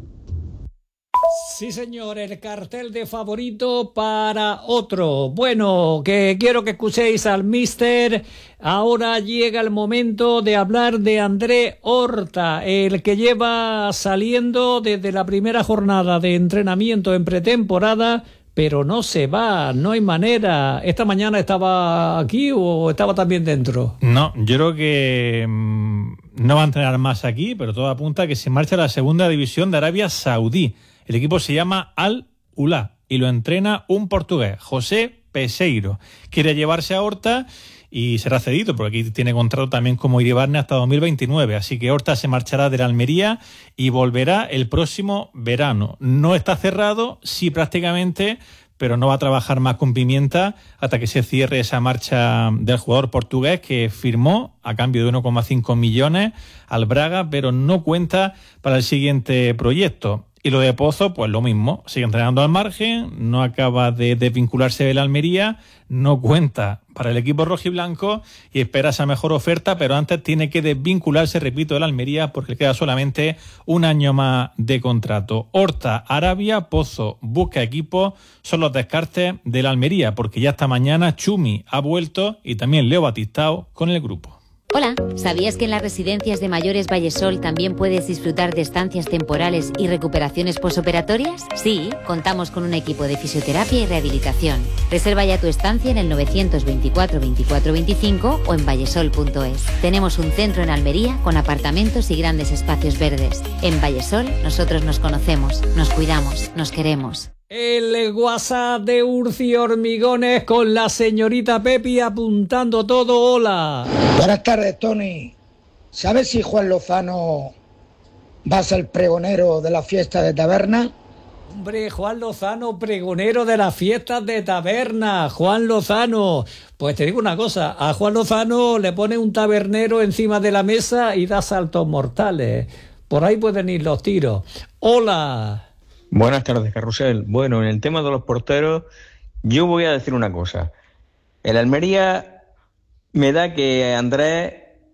Sí, señor, el cartel de favorito para otro. Bueno, que quiero que escuchéis al míster. Ahora llega el momento de hablar de André Horta, el que lleva saliendo desde la primera jornada de entrenamiento en pretemporada, pero no se va, no hay manera. ¿Esta mañana estaba aquí o estaba también dentro? No, yo creo que mmm, no va a entrenar más aquí, pero todo apunta a que se marcha a la segunda división de Arabia Saudí. El equipo se llama Al-Ula y lo entrena un portugués, José Peseiro. Quiere llevarse a Horta y será cedido, porque aquí tiene contrato también como Iribarne hasta dos mil veintinueve. Así que Horta se marchará de la Almería y volverá el próximo verano. No está cerrado, sí prácticamente, pero no va a trabajar más con Pimienta hasta que se cierre esa marcha del jugador portugués que firmó a cambio de uno coma cinco millones al Braga, pero no cuenta para el siguiente proyecto. Y lo de Pozo, pues lo mismo, sigue entrenando al margen, no acaba de desvincularse de la Almería, no cuenta para el equipo rojiblanco y espera esa mejor oferta, pero antes tiene que desvincularse, repito, de la Almería porque le queda solamente un año más de contrato. Horta, Arabia, Pozo, busca equipo, son los descartes de la Almería, porque ya esta mañana Chumi ha vuelto y también Leo Batistao con el grupo. Hola, ¿sabías que en las residencias de mayores Vallesol también puedes disfrutar de estancias temporales y recuperaciones posoperatorias? Sí, contamos con un equipo de fisioterapia y rehabilitación. Reserva ya tu estancia en el novecientos veinticuatro veinticuatro veinticinco o en vallesol punto es. Tenemos un centro en Almería con apartamentos y grandes espacios verdes. En Vallesol nosotros nos conocemos, nos cuidamos, nos queremos. El WhatsApp de Urci Hormigones con la señorita Pepi apuntando todo. Hola. Buenas tardes, Tony. ¿Sabes si Juan Lozano va a ser pregonero de la fiesta de taberna? Hombre, Juan Lozano, pregonero de las fiestas de taberna. Juan Lozano. Pues te digo una cosa, a Juan Lozano le pone un tabernero encima de la mesa y da saltos mortales. Por ahí pueden ir los tiros. Hola. Buenas tardes, Carrusel. Bueno, en el tema de los porteros, yo voy a decir una cosa. El Almería me da que Andrés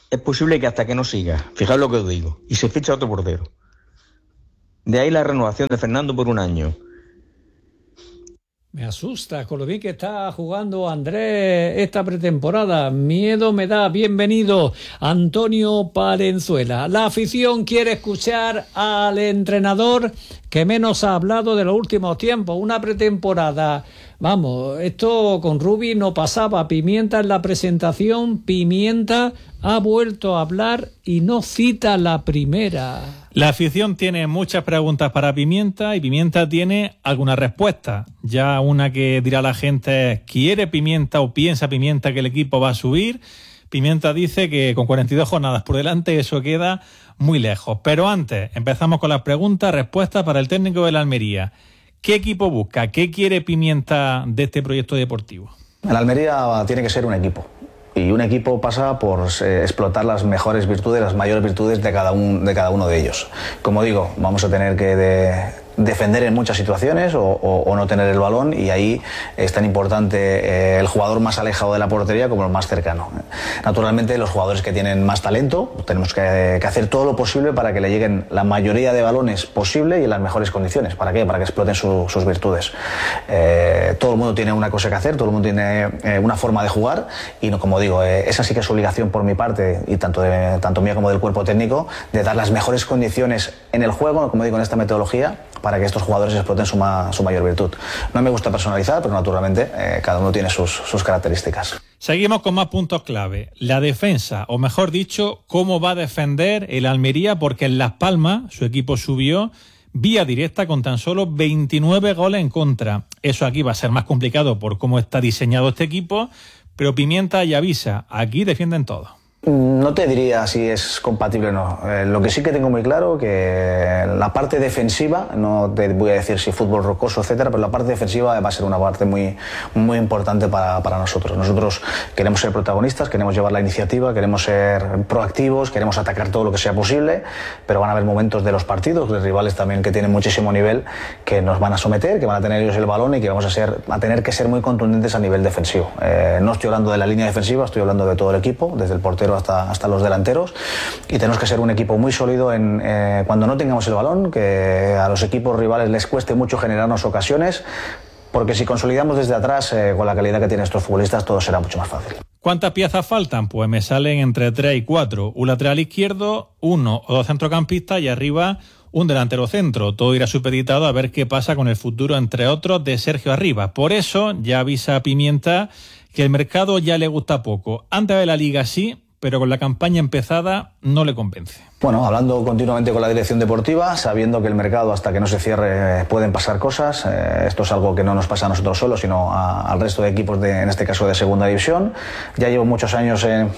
es posible que hasta que no siga, fijaos lo que os digo, y se ficha otro portero. De ahí la renovación de Fernando por un año. Me asusta con lo bien que está jugando Andrés esta pretemporada. Miedo me da. Bienvenido, Antonio Palenzuela. La afición quiere escuchar al entrenador que menos ha hablado de los últimos tiempos. Una pretemporada. Vamos, esto con Rubi no pasaba. Pimienta en la presentación. Pimienta ha vuelto a hablar y no cita la primera. La afición tiene muchas preguntas para Pimienta y Pimienta tiene algunas respuestas. Ya una que dirá la gente es, ¿quiere Pimienta o piensa Pimienta que el equipo va a subir? Pimienta dice que con cuarenta y dos jornadas por delante eso queda muy lejos. Pero antes, empezamos con las preguntas, respuestas para el técnico de la Almería. ¿Qué equipo busca? ¿Qué quiere Pimienta de este proyecto deportivo? El Almería tiene que ser un equipo. Y un equipo pasa por eh, explotar las mejores virtudes, las mayores virtudes de cada, un, de cada uno de ellos. Como digo, vamos a tener que de, defender en muchas situaciones o, o, o no tener el balón, y ahí es tan importante eh, el jugador más alejado de la portería como el más cercano. Naturalmente, los jugadores que tienen más talento, tenemos que, que hacer todo lo posible para que le lleguen la mayoría de balones posible y en las mejores condiciones. ¿Para qué? Para que exploten su, sus virtudes. Eh, todo el mundo tiene una cosa que hacer, todo el mundo tiene eh, una forma de jugar, y no, como digo, Digo, eh, esa sí que es obligación por mi parte, y tanto, de, tanto mía como del cuerpo técnico, de dar las mejores condiciones en el juego, como digo, en esta metodología, para que estos jugadores exploten su, ma, su mayor virtud. No me gusta personalizar, pero naturalmente eh, cada uno tiene sus, sus características. Seguimos con más puntos clave. La defensa, o mejor dicho, cómo va a defender el Almería, porque en Las Palmas su equipo subió vía directa con tan solo veintinueve goles en contra. Eso aquí va a ser más complicado por cómo está diseñado este equipo, pero Pimienta ya avisa, aquí defienden todo. No te diría si es compatible o no. Eh, lo que sí que tengo muy claro que la parte defensiva, no te voy a decir si fútbol rocoso, etcétera, pero la parte defensiva va a ser una parte muy, muy importante para, para nosotros. Nosotros queremos ser protagonistas, queremos llevar la iniciativa, queremos ser proactivos, queremos atacar todo lo que sea posible, pero van a haber momentos de los partidos, de rivales también que tienen muchísimo nivel, que nos van a someter, que van a tener ellos el balón y que vamos a, ser, a tener que ser muy contundentes a nivel defensivo. Eh, no estoy hablando de la línea defensiva, estoy hablando de todo el equipo, desde el portero Hasta, hasta los delanteros, y tenemos que ser un equipo muy sólido en, eh, cuando no tengamos el balón, que a los equipos rivales les cueste mucho generarnos ocasiones, porque si consolidamos desde atrás eh, con la calidad que tienen estos futbolistas, todo será mucho más fácil. ¿Cuántas piezas faltan? Pues me salen entre tres y cuatro. Un lateral izquierdo, uno o dos centrocampistas y arriba un delantero centro. Todo irá supeditado a ver qué pasa con el futuro, entre otros, de Sergio Arribas. Por eso ya avisa Pimienta que el mercado ya le gusta poco. Antes de la Liga sí, pero con la campaña empezada no le convence. Bueno, hablando continuamente con la dirección deportiva, sabiendo que el mercado hasta que no se cierre pueden pasar cosas. Eh, esto es algo que no nos pasa a nosotros solos, sino a, al resto de equipos, de, en este caso de segunda división. Ya llevo muchos años en,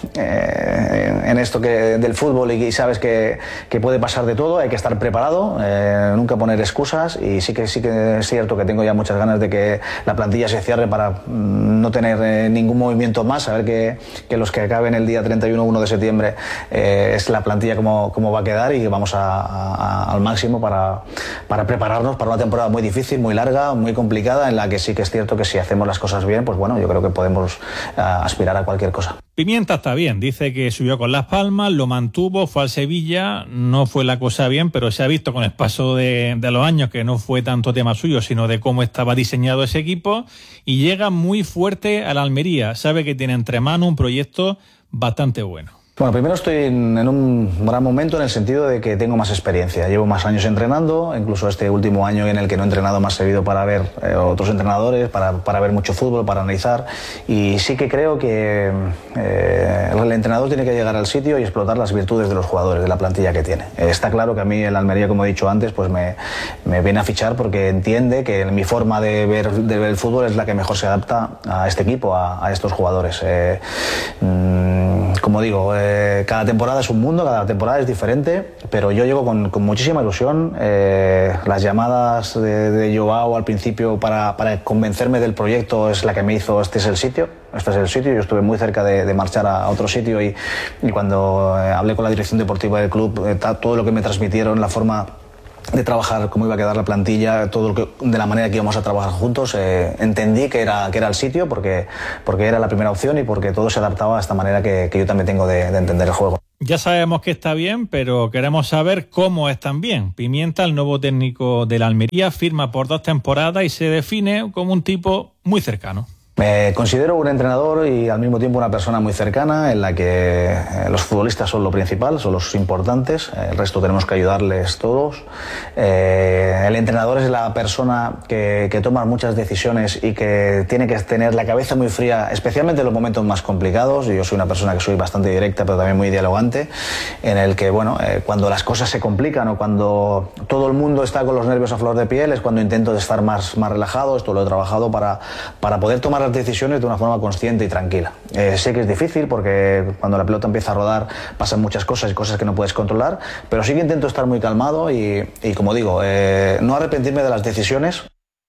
eh, en esto que, del fútbol, y, y sabes que, que puede pasar de todo, hay que estar preparado, eh, nunca poner excusas, y sí que, sí que es cierto que tengo ya muchas ganas de que la plantilla se cierre para mm, no tener eh, ningún movimiento más, saber que, que los que acaben el día treinta y uno, uno de septiembre eh, es la plantilla como cómo va a quedar, y vamos a, a, al máximo para, para prepararnos para una temporada muy difícil, muy larga, muy complicada, en la que sí que es cierto que si hacemos las cosas bien, pues bueno, yo creo que podemos uh, aspirar a cualquier cosa. Pimienta está bien, dice que subió con Las Palmas, lo mantuvo, fue al Sevilla, no fue la cosa bien, pero se ha visto con el paso de, de los años que no fue tanto tema suyo, sino de cómo estaba diseñado ese equipo, y llega muy fuerte a la Almería, sabe que tiene entre manos un proyecto bastante bueno. Bueno, primero estoy en, en un gran momento en el sentido de que tengo más experiencia. Llevo más años entrenando, incluso este último año en el que no he entrenado más servido para ver eh, otros entrenadores, para, para ver mucho fútbol, para analizar. Y sí que creo que eh, el entrenador tiene que llegar al sitio y explotar las virtudes de los jugadores, de la plantilla que tiene. Eh, está claro que a mí el Almería, como he dicho antes, pues me, me viene a fichar porque entiende que mi forma de ver, de ver el fútbol es la que mejor se adapta a este equipo, a, a estos jugadores. Eh, mmm, como digo, eh, cada temporada es un mundo, cada temporada es diferente, pero yo llego con, con muchísima ilusión. Eh, las llamadas de, de Joao al principio para, para convencerme del proyecto es la que me hizo este es el sitio, este es el sitio. Yo estuve muy cerca de, de marchar a otro sitio, y, y cuando eh, hablé con la dirección deportiva del club, eh, todo lo que me transmitieron, la forma de trabajar cómo iba a quedar la plantilla, todo lo que, de la manera que íbamos a trabajar juntos, eh, entendí que era, que era el sitio porque, porque era la primera opción y porque todo se adaptaba a esta manera que, que yo también tengo de, de entender el juego. Ya sabemos que está bien, pero queremos saber cómo están bien. Pimienta, el nuevo técnico de la Almería, firma por dos temporadas y se define como un tipo muy cercano. Me considero un entrenador y al mismo tiempo una persona muy cercana en la que eh, los futbolistas son lo principal, son los importantes, el resto tenemos que ayudarles todos. Eh, el entrenador es la persona que, que toma muchas decisiones y que tiene que tener la cabeza muy fría, especialmente en los momentos más complicados. Yo soy una persona que soy bastante directa, pero también muy dialogante, en el que, bueno, eh, cuando las cosas se complican o cuando todo el mundo está con los nervios a flor de piel es cuando intento estar más, más relajado. Esto lo he trabajado para, para poder tomar decisiones de una forma consciente y tranquila. Eh, sé que es difícil porque cuando la pelota empieza a rodar pasan muchas cosas y cosas que no puedes controlar, pero sí que intento estar muy calmado y, y como digo, eh, no arrepentirme de las decisiones.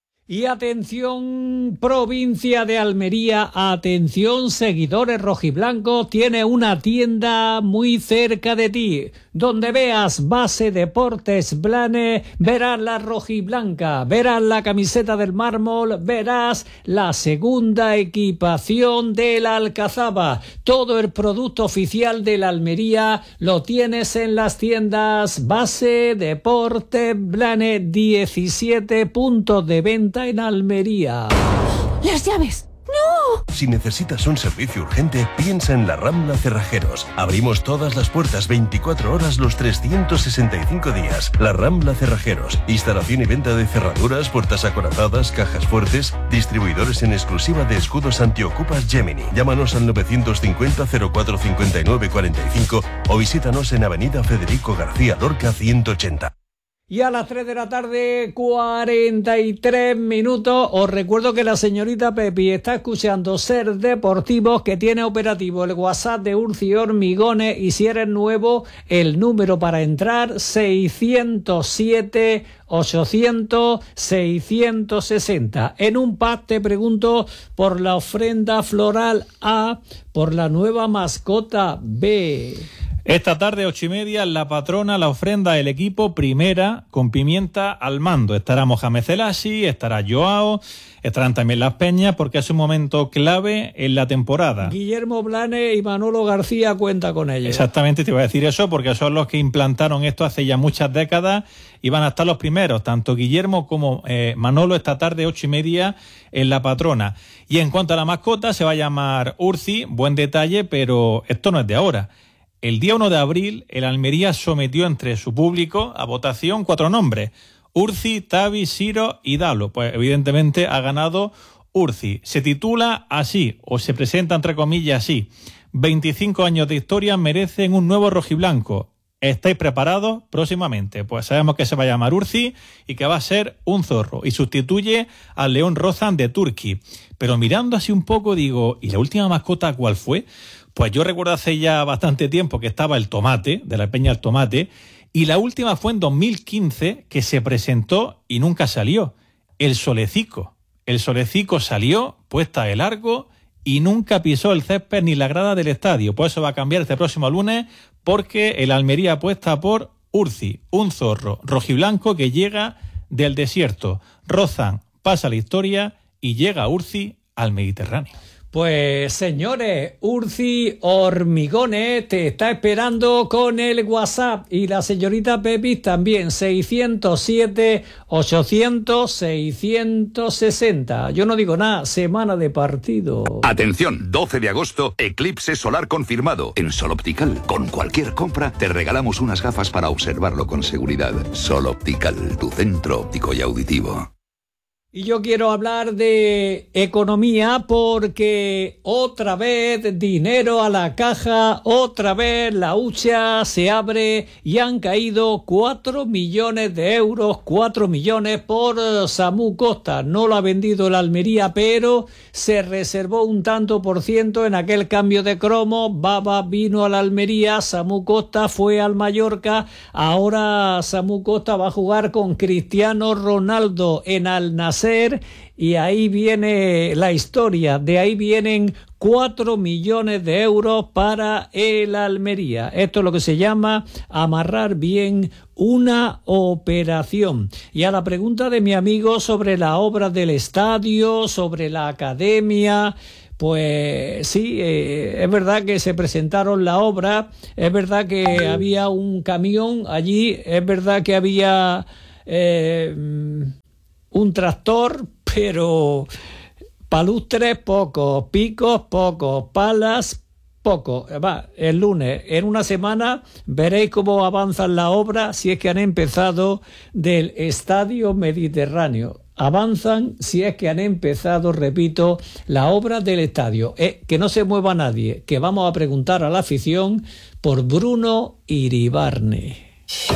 Y atención, provincia de Almería, atención, seguidores rojiblancos, tiene una tienda muy cerca de ti. Donde veas Base Deportes Blanes, verás la rojiblanca, verás la camiseta del mármol, verás la segunda equipación de la Alcazaba. Todo el producto oficial de la Almería lo tienes en las tiendas Base Deportes Blanes, diecisiete puntos de venta en Almería. ¡Las llaves! ¡No! Si necesitas un servicio urgente, piensa en la Rambla Cerrajeros. Abrimos todas las puertas veinticuatro horas los trescientos sesenta y cinco días. La Rambla Cerrajeros. Instalación y venta de cerraduras, puertas acorazadas, cajas fuertes. Distribuidores en exclusiva de escudos antiocupas Gemini. Llámanos al novecientos cincuenta cero cuatro cincuenta y nueve cuarenta y cinco o visítanos en Avenida Federico García Lorca ciento ochenta. Y a las tres de la tarde, cuarenta y tres minutos, os recuerdo que la señorita Pepi está escuchando Ser Deportivos, que tiene operativo el WhatsApp de Urci Hormigones, y si eres nuevo, el número para entrar, seiscientos siete, ochocientos, seiscientos sesenta. En un pack te pregunto por la ofrenda floral A, por la nueva mascota B. Esta tarde, ocho y media, la patrona, la ofrenda, el equipo primera con Pimienta al mando. Estará Mohamed Zelasi, estará Joao, estarán también las Peñas, porque es un momento clave en la temporada. Guillermo Blanes y Manolo García cuenta con ellos. Exactamente, te iba a decir eso, porque son los que implantaron esto hace ya muchas décadas y van a estar los primeros, tanto Guillermo como eh, Manolo, esta tarde, ocho y media, en la patrona. Y en cuanto a la mascota, se va a llamar Urci, buen detalle, pero esto no es de ahora. El día uno de abril, el Almería sometió entre su público a votación cuatro nombres: Urci, Tavi, Siro y Dalo. Pues evidentemente ha ganado Urci. Se titula así, o se presenta entre comillas así: veinticinco años de historia merecen un nuevo rojiblanco. ¿Estáis preparados? Próximamente. Pues sabemos que se va a llamar Urci y que va a ser un zorro. Y sustituye al León Rozan de Turquía. Pero mirando así un poco, digo, ¿y la última mascota cuál fue? Pues yo recuerdo hace ya bastante tiempo que estaba el Tomate, de la Peña el Tomate, y la última fue en dos mil quince, que se presentó y nunca salió. El Solecico. El Solecico salió, puesta de largo, y nunca pisó el césped ni la grada del estadio. Pues eso va a cambiar este próximo lunes, porque el Almería apuesta por Urci, un zorro rojiblanco que llega del desierto. Rozan pasa la historia y llega Urci al Mediterráneo. Pues señores, Urci Hormigones te está esperando con el WhatsApp, y la señorita Pepi también, seiscientos siete, ochocientos, seiscientos sesenta. Yo no digo nada, semana de partido. Atención, doce de agosto, eclipse solar confirmado en Sol Optical. Con cualquier compra te regalamos unas gafas para observarlo con seguridad. Sol Optical, tu centro óptico y auditivo. Y yo quiero hablar de economía, porque otra vez dinero a la caja, otra vez la hucha se abre y han caído cuatro millones de euros, cuatro millones por Samu Costa. No lo ha vendido el Almería, pero se reservó un tanto por ciento en aquel cambio de cromo. Baba vino al Almería, Samu Costa fue al Mallorca, ahora Samu Costa va a jugar con Cristiano Ronaldo en Al Nassr. Y ahí viene la historia, de ahí vienen cuatro millones de euros para el Almería. Esto es lo que se llama amarrar bien una operación. Y a la pregunta de mi amigo sobre la obra del estadio, sobre la academia, pues sí, eh, es verdad que se presentaron la obra, es verdad que había un camión allí, es verdad que había eh, un tractor, pero palustres pocos, picos pocos, palas pocos. Va, el lunes, en una semana, veréis cómo avanzan la obra, si es que han empezado, del Estadio Mediterráneo. Avanzan si es que han empezado, repito, la obra del estadio. Eh, que no se mueva nadie, que vamos a preguntar a la afición por Bruno Iribarne.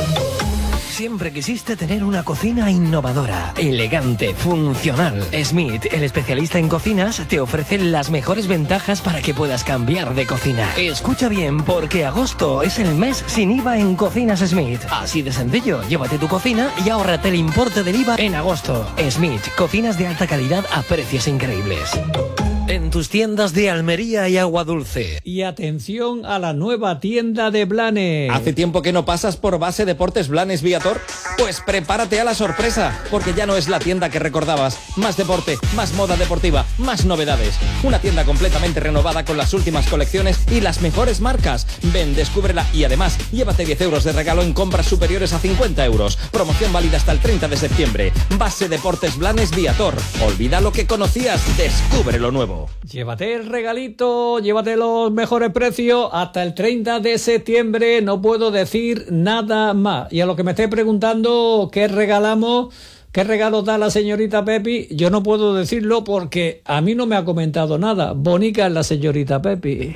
Siempre quisiste tener una cocina innovadora, elegante, funcional. Smith, el especialista en cocinas, te ofrece las mejores ventajas para que puedas cambiar de cocina. Escucha bien, porque agosto es el mes sin I V A en Cocinas Smith. Así de sencillo, llévate tu cocina y ahórrate el importe del I V A en agosto. Smith, cocinas de alta calidad a precios increíbles. En tus tiendas de Almería y Agua Dulce. Y atención a la nueva tienda de Blanes. ¿Hace tiempo que no pasas por Base Deportes Blanes Viator? Pues prepárate a la sorpresa, porque ya no es la tienda que recordabas. Más deporte, más moda deportiva, más novedades. Una tienda completamente renovada con las últimas colecciones y las mejores marcas. Ven, descúbrela y además llévate diez euros de regalo en compras superiores a cincuenta euros. Promoción válida hasta el treinta de septiembre. Base Deportes Blanes Viator. Olvida lo que conocías, descubre lo nuevo. Llévate el regalito, llévate los mejores precios hasta el treinta de septiembre, no puedo decir nada más. Y a lo que me esté preguntando qué regalamos, qué regalo da la señorita Pepi, yo no puedo decirlo porque a mí no me ha comentado nada. Bonica es la señorita Pepi.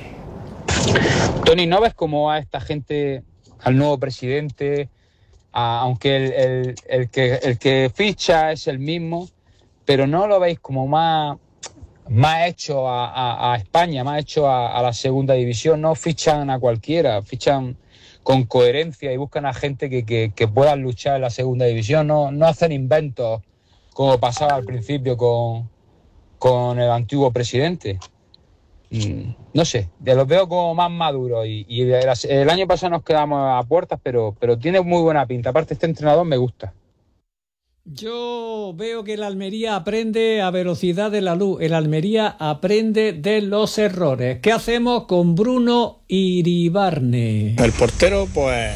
Tony, ¿no ves cómo a esta gente, al nuevo presidente, a, aunque el, el, el, que, el que ficha es el mismo, pero no lo veis como más... más hecho a, a, a España, más hecho a, a la segunda división? No fichan a cualquiera, fichan con coherencia y buscan a gente que, que, que puedan luchar en la segunda división, no, no hacen inventos como pasaba al principio con, con el antiguo presidente. Mm, no sé, ya los veo como más maduros y, y el, el año pasado nos quedamos a puertas, pero, pero tiene muy buena pinta. Aparte, este entrenador me gusta. Yo veo que el Almería aprende a velocidad de la luz, el Almería aprende de los errores. ¿Qué hacemos con Bruno Iribarne? El portero, pues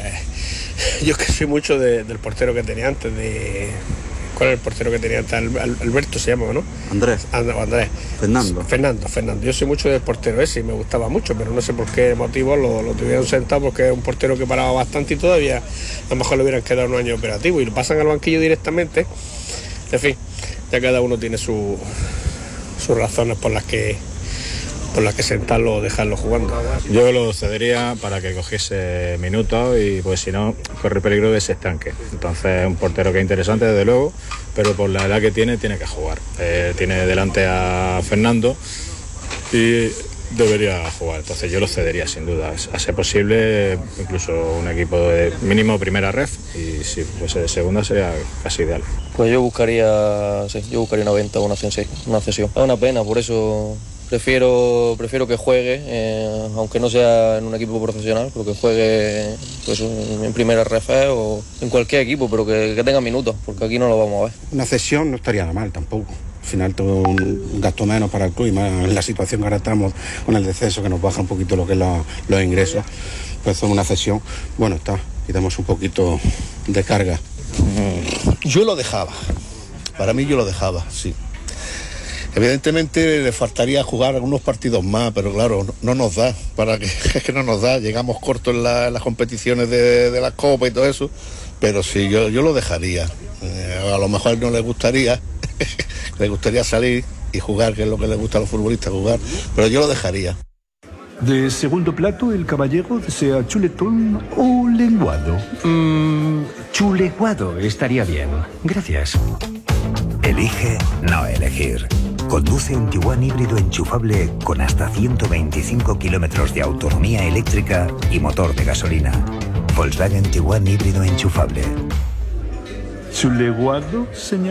yo que soy mucho de, del portero que tenía antes, de... ¿Cuál es el portero que tenía antes? Alberto se llama, ¿no? Andrés. And- Andrés. Fernando. Fernando, Fernando. Yo soy mucho del portero ese y me gustaba mucho, pero no sé por qué motivo lo, lo tuvieron sentado, porque es un portero que paraba bastante y todavía a lo mejor le hubieran quedado un año operativo y lo pasan al banquillo directamente. En fin, ya cada uno tiene su, sus razones por las que por las que sentarlo o dejarlo jugando. Yo lo cedería para que cogiese minutos y pues si no corre peligro de ese estanque. Entonces es un portero que es interesante desde luego, pero por la edad que tiene tiene que jugar. Eh, tiene delante a Fernando y debería jugar, entonces yo lo cedería sin duda. A ser posible incluso un equipo de mínimo primera ref y si fuese de segunda sería casi ideal. Pues yo buscaría, sí, yo buscaría una venta o una cesión. Una cesión. Es una pena, por eso prefiero prefiero que juegue, eh, aunque no sea en un equipo profesional, pero que juegue pues, en primera ref o en cualquier equipo, pero que, que tenga minutos, porque aquí no lo vamos a ver. Una cesión no estaría nada mal tampoco. Al final todo un gasto menos para el club y más en la situación que ahora estamos con el descenso, que nos baja un poquito lo que es los, los ingresos. Pues son una cesión, bueno, está, quitamos un poquito de carga. Yo lo dejaba, para mí yo lo dejaba, sí. Evidentemente le faltaría jugar algunos partidos más, pero claro, no, no nos da, para que, es que no nos da, llegamos cortos en, la, en las competiciones de, de la Copa y todo eso, pero sí, yo, yo lo dejaría. Eh, a lo mejor no le gustaría, le gustaría salir y jugar, que es lo que le gusta a los futbolistas, jugar, pero yo lo dejaría. De segundo plato, el caballero desea chuletón o lenguado. Mm, chuleguado estaría bien. Gracias. Elige no elegir. Conduce un Tiguan híbrido enchufable con hasta ciento veinticinco kilómetros de autonomía eléctrica y motor de gasolina. Volkswagen Tiguan híbrido enchufable. ¿Chuleguado, señor?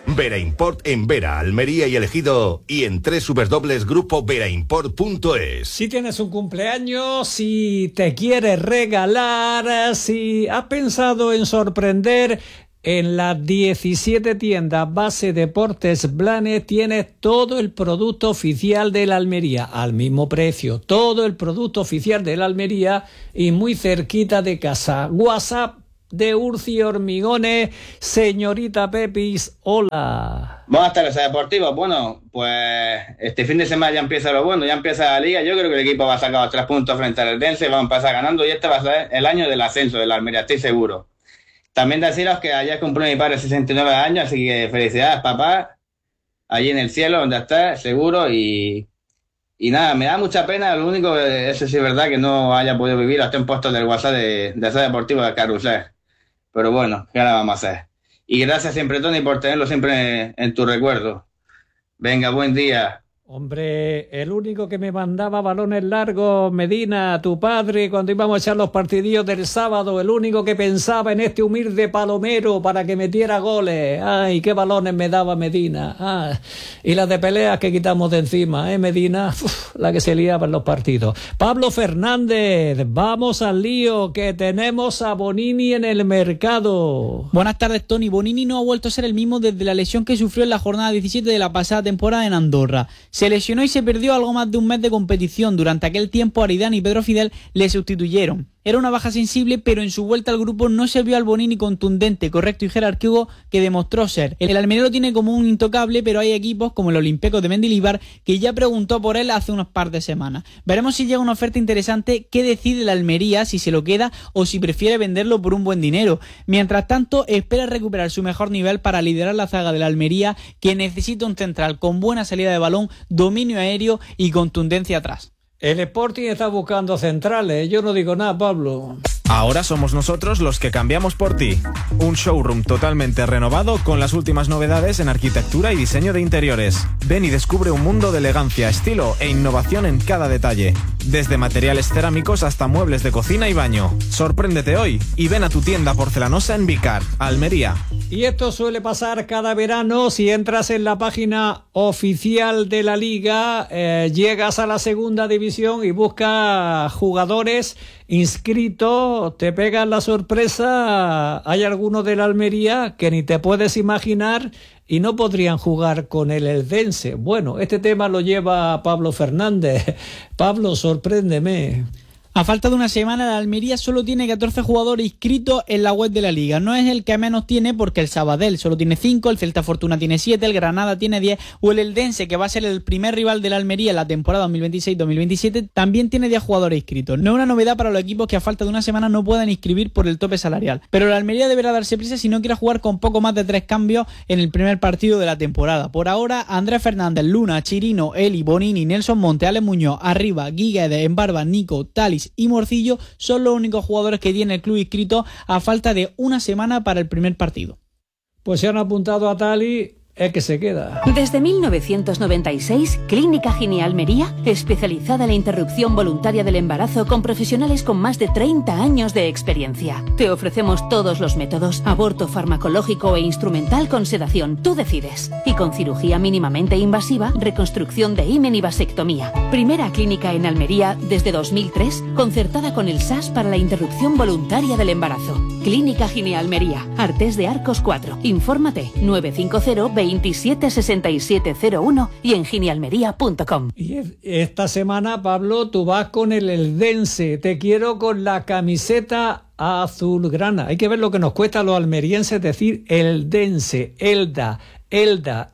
Vera Import en Vera, Almería y El Ejido y en doble u doble u doble u punto grupo vera import punto es. Si tienes un cumpleaños, si te quieres regalar, si has pensado en sorprender, en las diecisiete tiendas Base Deportes Blanes tienes todo el producto oficial de la Almería al mismo precio, todo el producto oficial de la Almería y muy cerquita de casa. WhatsApp de Urci Hormigones, señorita Pepis, hola. Buenas tardes, deportivos. Bueno, pues este fin de semana ya empieza lo bueno, ya empieza la liga. Yo creo que el equipo va a sacar los tres puntos frente al Eldense, va a empezar ganando y este va a ser el año del ascenso de la Almería, estoy seguro. También deciros que ayer cumplió mi padre sesenta y nueve años, así que felicidades, papá, allí en el cielo donde estás, seguro, y, y nada, me da mucha pena, lo único, eso sí es verdad, que no haya podido vivir hasta en puestos del WhatsApp de, de ser deportivo del Carrusel, pero bueno, ¿qué la vamos a hacer? Y gracias siempre, Tony, por tenerlo siempre en, en tu recuerdo. Venga, buen día. Hombre, el único que me mandaba balones largos, Medina, tu padre, cuando íbamos a echar los partidillos del sábado, el único que pensaba en este humilde palomero para que metiera goles. Ay, qué balones me daba Medina. Ah, y las de peleas que quitamos de encima, ¿eh, Medina? Uf, la que se liaba en los partidos. Pablo Fernández, vamos al lío, que tenemos a Bonini en el mercado. Buenas tardes, Tony. Bonini no ha vuelto a ser el mismo desde la lesión que sufrió en la jornada diecisiete de la pasada temporada en Andorra. Se lesionó y se perdió algo más de un mes de competición. Durante aquel tiempo Aridane y Pedro Fidel le sustituyeron. Era una baja sensible, pero en su vuelta al grupo no se vio al Bonini contundente, correcto y jerárquico que demostró ser. El Almería lo tiene como un intocable, pero hay equipos como el Olympiacos de Mendilibar que ya preguntó por él hace unos par de semanas. Veremos si llega una oferta interesante, qué decide el Almería, si se lo queda o si prefiere venderlo por un buen dinero. Mientras tanto, espera recuperar su mejor nivel para liderar la zaga del Almería, que necesita un central con buena salida de balón, dominio aéreo y contundencia atrás. El Sporting está buscando centrales, yo no digo nada, Pablo. Ahora somos nosotros los que cambiamos por ti. Un showroom totalmente renovado con las últimas novedades en arquitectura y diseño de interiores. Ven y descubre un mundo de elegancia, estilo e innovación en cada detalle. Desde materiales cerámicos hasta muebles de cocina y baño. Sorpréndete hoy y ven a tu tienda porcelanosa en Vicar, Almería. Y esto suele pasar cada verano. Si entras en la página oficial de la liga, eh, llegas a la segunda división y buscas jugadores inscritos, te pegas la sorpresa. Hay algunos de la Almería que ni te puedes imaginar y no podrían jugar con el Eldense. Bueno, este tema lo lleva Pablo Fernández. Pablo, sorpréndeme. A falta de una semana, la Almería solo tiene catorce jugadores inscritos en la web de la Liga. No es el que menos tiene porque el Sabadell solo tiene cinco, el Celta Fortuna tiene siete, el Granada tiene diez o el Eldense, que va a ser el primer rival de la Almería en la temporada dos mil veintiséis dos mil veintisiete, también tiene diez jugadores inscritos. No es una novedad para los equipos que a falta de una semana no puedan inscribir por el tope salarial. Pero la Almería deberá darse prisa si no quiere jugar con poco más de tres cambios en el primer partido de la temporada. Por ahora, Andrés Fernández, Luna, Chirino, Eli, Bonini, Nelson Monte, Alex Muñoz, Arriba, Guiguedes, Embarba, Nico, Talis y Morcillo son los únicos jugadores que tiene el club inscrito a falta de una semana para el primer partido. Pues se han apuntado a Tali, es que se queda. Desde mil novecientos noventa y seis, Clínica Gine Almería, especializada en la interrupción voluntaria del embarazo con profesionales con más de treinta años de experiencia. Te ofrecemos todos los métodos, aborto farmacológico e instrumental con sedación, tú decides. Y con cirugía mínimamente invasiva, reconstrucción de himen y vasectomía. Primera clínica en Almería desde dos mil tres, concertada con el S A S para la interrupción voluntaria del embarazo. Clínica Gine Almería, Artés de Arcos cuatro. Infórmate nueve cinco cero, veintisiete sesenta y siete cero uno y en ginealmería punto com. Y esta semana, Pablo, tú vas con el Eldense. Te quiero con la camiseta azulgrana. Hay que ver lo que nos cuesta a los almerienses decir Eldense, Elda, Elda,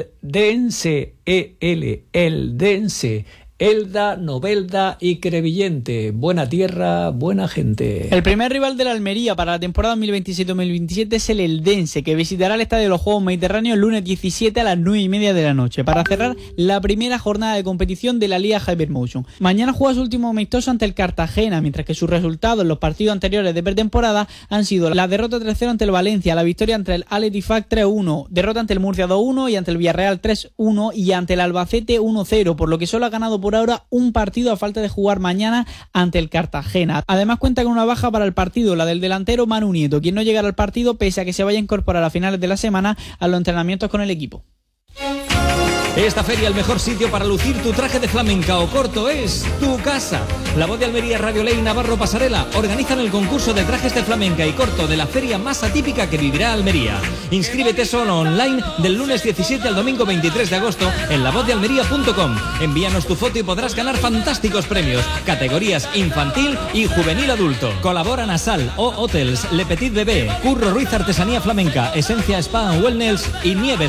Eldense, E L, Eldense. Elda, Novelda y Crevillente. Buena tierra, buena gente. El primer rival de la Almería para la temporada dos mil veintisiete dos mil veintisiete es el Eldense, que visitará el Estadio de los Juegos Mediterráneos el lunes diecisiete a las nueve y media de la noche para cerrar la primera jornada de competición de la Liga Hypermotion. Mañana juega su último amistoso ante el Cartagena, mientras que sus resultados en los partidos anteriores de pretemporada han sido la derrota tres cero ante el Valencia, la victoria ante el Al Ettifaq tres uno, derrota ante el Murcia dos uno y ante el Villarreal tres uno y ante el Albacete uno cero, por lo que solo ha ganado por por ahora un partido a falta de jugar mañana ante el Cartagena. Además cuenta con una baja para el partido, la del delantero Manu Nieto, quien no llegará al partido pese a que se vaya a incorporar a finales de la semana a los entrenamientos con el equipo. Esta feria, el mejor sitio para lucir tu traje de flamenca o corto es tu casa. La Voz de Almería, Radio Ley, Navarro Pasarela organizan el concurso de trajes de flamenca y corto de la feria más atípica que vivirá Almería. Inscríbete solo online del lunes diecisiete al domingo veintitrés de agosto en la voz de almería punto com. Envíanos tu foto y podrás ganar fantásticos premios. Categorías infantil y juvenil adulto. Colaboran Asal, O Hotels, Le Petit Bebé, Curro Ruiz Artesanía Flamenca, Esencia Spa and Wellness y Nieves